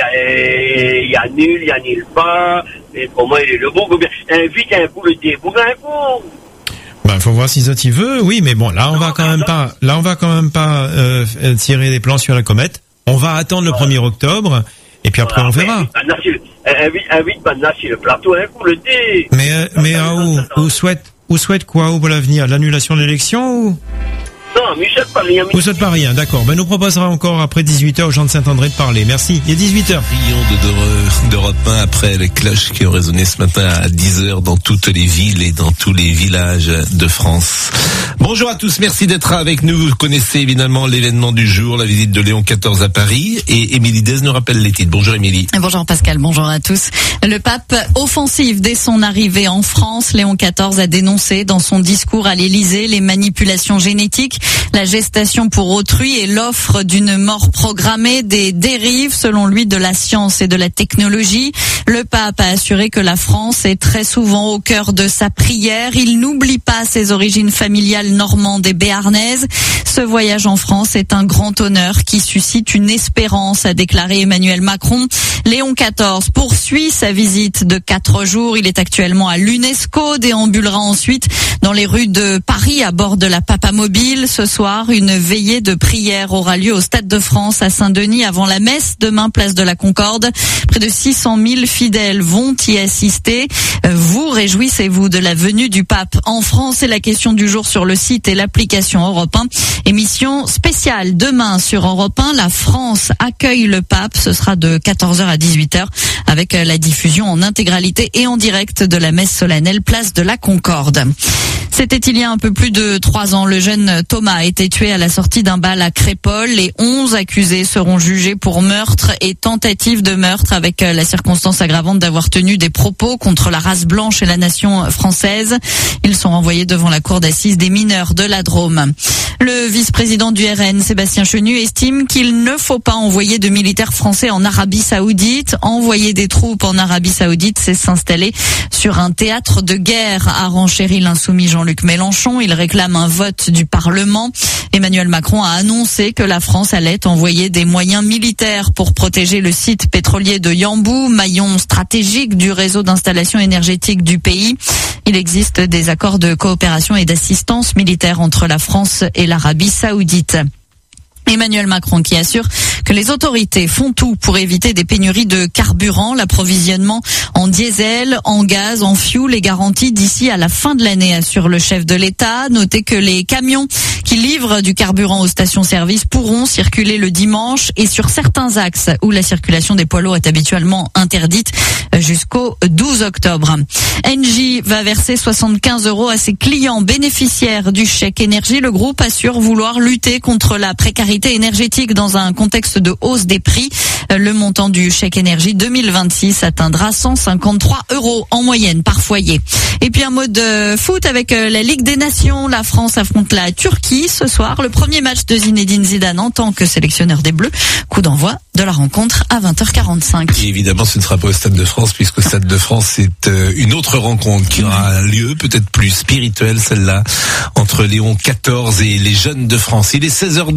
a, il y a nul, il y a nul pas, et pour moi, il est le bon gouvernement. Invite un coup le début, un coup.
Ben, faut voir si ça t'y veut, oui, mais bon, là, on non, va quand même non. pas, là, on va quand même pas, euh, tirer des plans sur la comète. On va attendre le premier octobre, et puis après, voilà, on verra.
Invite, invite maintenant sur le plateau, un coup le dé.
Mais, euh, mais, ah, où, où souhaite, où souhaite quoi, où pour l'avenir? L'annulation de l'élection ou?
Non, Michel pas rien.
Vous souhaitez pas rien, d'accord. Ben, nous proposera encore après dix-huit heures aux gens de Saint-André de parler. Merci. Il est dix-huit heures.
Millions d'Europe un après les cloches qui ont résonné ce matin à dix heures dans toutes les villes et dans tous les villages de France. Bonjour à tous, merci d'être avec nous. Vous connaissez évidemment l'événement du jour, la visite de Léon quatorze à Paris. Et Émilie Dez nous rappelle les titres. Bonjour Émilie.
Bonjour Pascal, bonjour à tous. Le pape offensif dès son arrivée en France. Léon quatorze a dénoncé dans son discours à l'Élysée les manipulations génétiques, la gestation pour autrui et l'offre d'une mort programmée, des dérives selon lui de la science et de la technologie. Le pape a assuré que la France est très souvent au cœur de sa prière. Il n'oublie pas ses origines familiales normandes et béarnaises. Ce voyage en France est un grand honneur qui suscite une espérance, a déclaré Emmanuel Macron. Léon quatorze poursuit sa visite de quatre jours. Il est actuellement à l'UNESCO, déambulera ensuite dans les rues de Paris à bord de la Papamobile. Ce soir, une veillée de prière aura lieu au Stade de France à Saint-Denis avant la messe. Demain, place de la Concorde. Près de six cent mille fidèles vont y assister. Vous réjouissez-vous de la venue du pape en France? C'est la question du jour sur le site et l'application Europe un. Émission spéciale demain sur Europe un. La France accueille le pape. Ce sera de quatorze heures à dix-huit heures avec la diffusion en intégralité et en direct de la messe solennelle place de la Concorde. C'était il y a un peu plus de trois ans. Le jeune Thomas a été tué à la sortie d'un bal à Crépol. Les onze accusés seront jugés pour meurtre et tentative de meurtre avec la circonstance aggravante d'avoir tenu des propos contre la race blanche et la nation française. Ils sont renvoyés devant la cour d'assises des mineurs de la Drôme. Le vice-président du R N, Sébastien Chenu, estime qu'il ne faut pas envoyer de militaires français en Arabie Saoudite. Envoyer des troupes en Arabie Saoudite, c'est s'installer sur un théâtre de guerre, a renchéri l'insoumis Jean-Luc Mélenchon. Il réclame un vote du Parlement. Emmanuel Macron a annoncé que la France allait envoyer des moyens militaires pour protéger le site pétrolier de Yanbu, maillon stratégique du réseau d'installation énergétique du pays. Il existe des accords de coopération et d'assistance militaire entre la France et l'Arabie Saoudite. Emmanuel Macron qui assure que les autorités font tout pour éviter des pénuries de carburant. L'approvisionnement en diesel, en gaz, en fioul est garanti d'ici à la fin de l'année, assure le chef de l'État. Notez que les camions qui livrent du carburant aux stations-service pourront circuler le dimanche et sur certains axes où la circulation des poids lourds est habituellement interdite jusqu'au douze octobre. Engie va verser soixante-quinze euros à ses clients bénéficiaires du chèque énergie. Le groupe assure vouloir lutter contre la précarité énergétique dans un contexte de hausse des prix. Le montant du chèque énergie deux mille vingt-six atteindra cent cinquante-trois euros en moyenne par foyer. Et puis un mot de foot avec la Ligue des Nations. La France affronte la Turquie ce soir. Le premier match de Zinedine Zidane en tant que sélectionneur des Bleus. Coup d'envoi de la rencontre à vingt heures quarante-cinq.
Et évidemment, ce ne sera pas au Stade de France, puisque au Stade de France, c'est une autre rencontre qui aura lieu, peut-être plus spirituelle, celle-là, entre Léon quatorze et les jeunes de France. Il est seize heures deux, merci.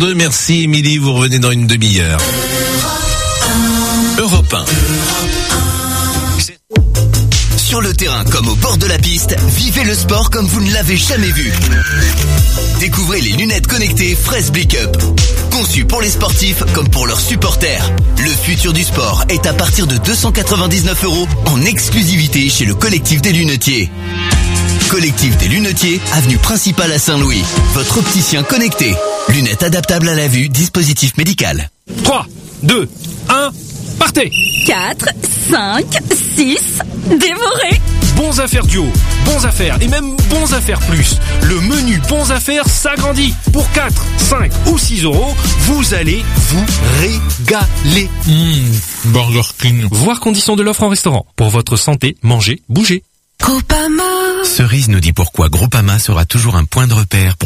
Merci Émilie, vous revenez dans une demi-heure. Europe un.
Sur le terrain comme au bord de la piste, vivez le sport comme vous ne l'avez jamais vu. Découvrez les lunettes connectées Fraise Blick Up. Conçues pour les sportifs comme pour leurs supporters. Le futur du sport est à partir de deux cent quatre-vingt-dix-neuf euros en exclusivité chez le collectif des lunetiers. Collectif des lunetiers, avenue principale à Saint-Louis. Votre opticien connecté. Lunettes adaptables à la vue, dispositif médical.
trois, deux, un, partez!
quatre, cinq, six, dévoré.
Bons affaires duo, bons affaires et même bons affaires plus. Le menu bons affaires s'agrandit. Pour quatre, cinq ou six euros, vous allez vous régaler.
Mmh, Burger King.
Voir conditions de l'offre en restaurant. Pour votre santé, mangez, bougez.
Groupama. Cerise nous dit pourquoi Groupama sera toujours un point de repère pour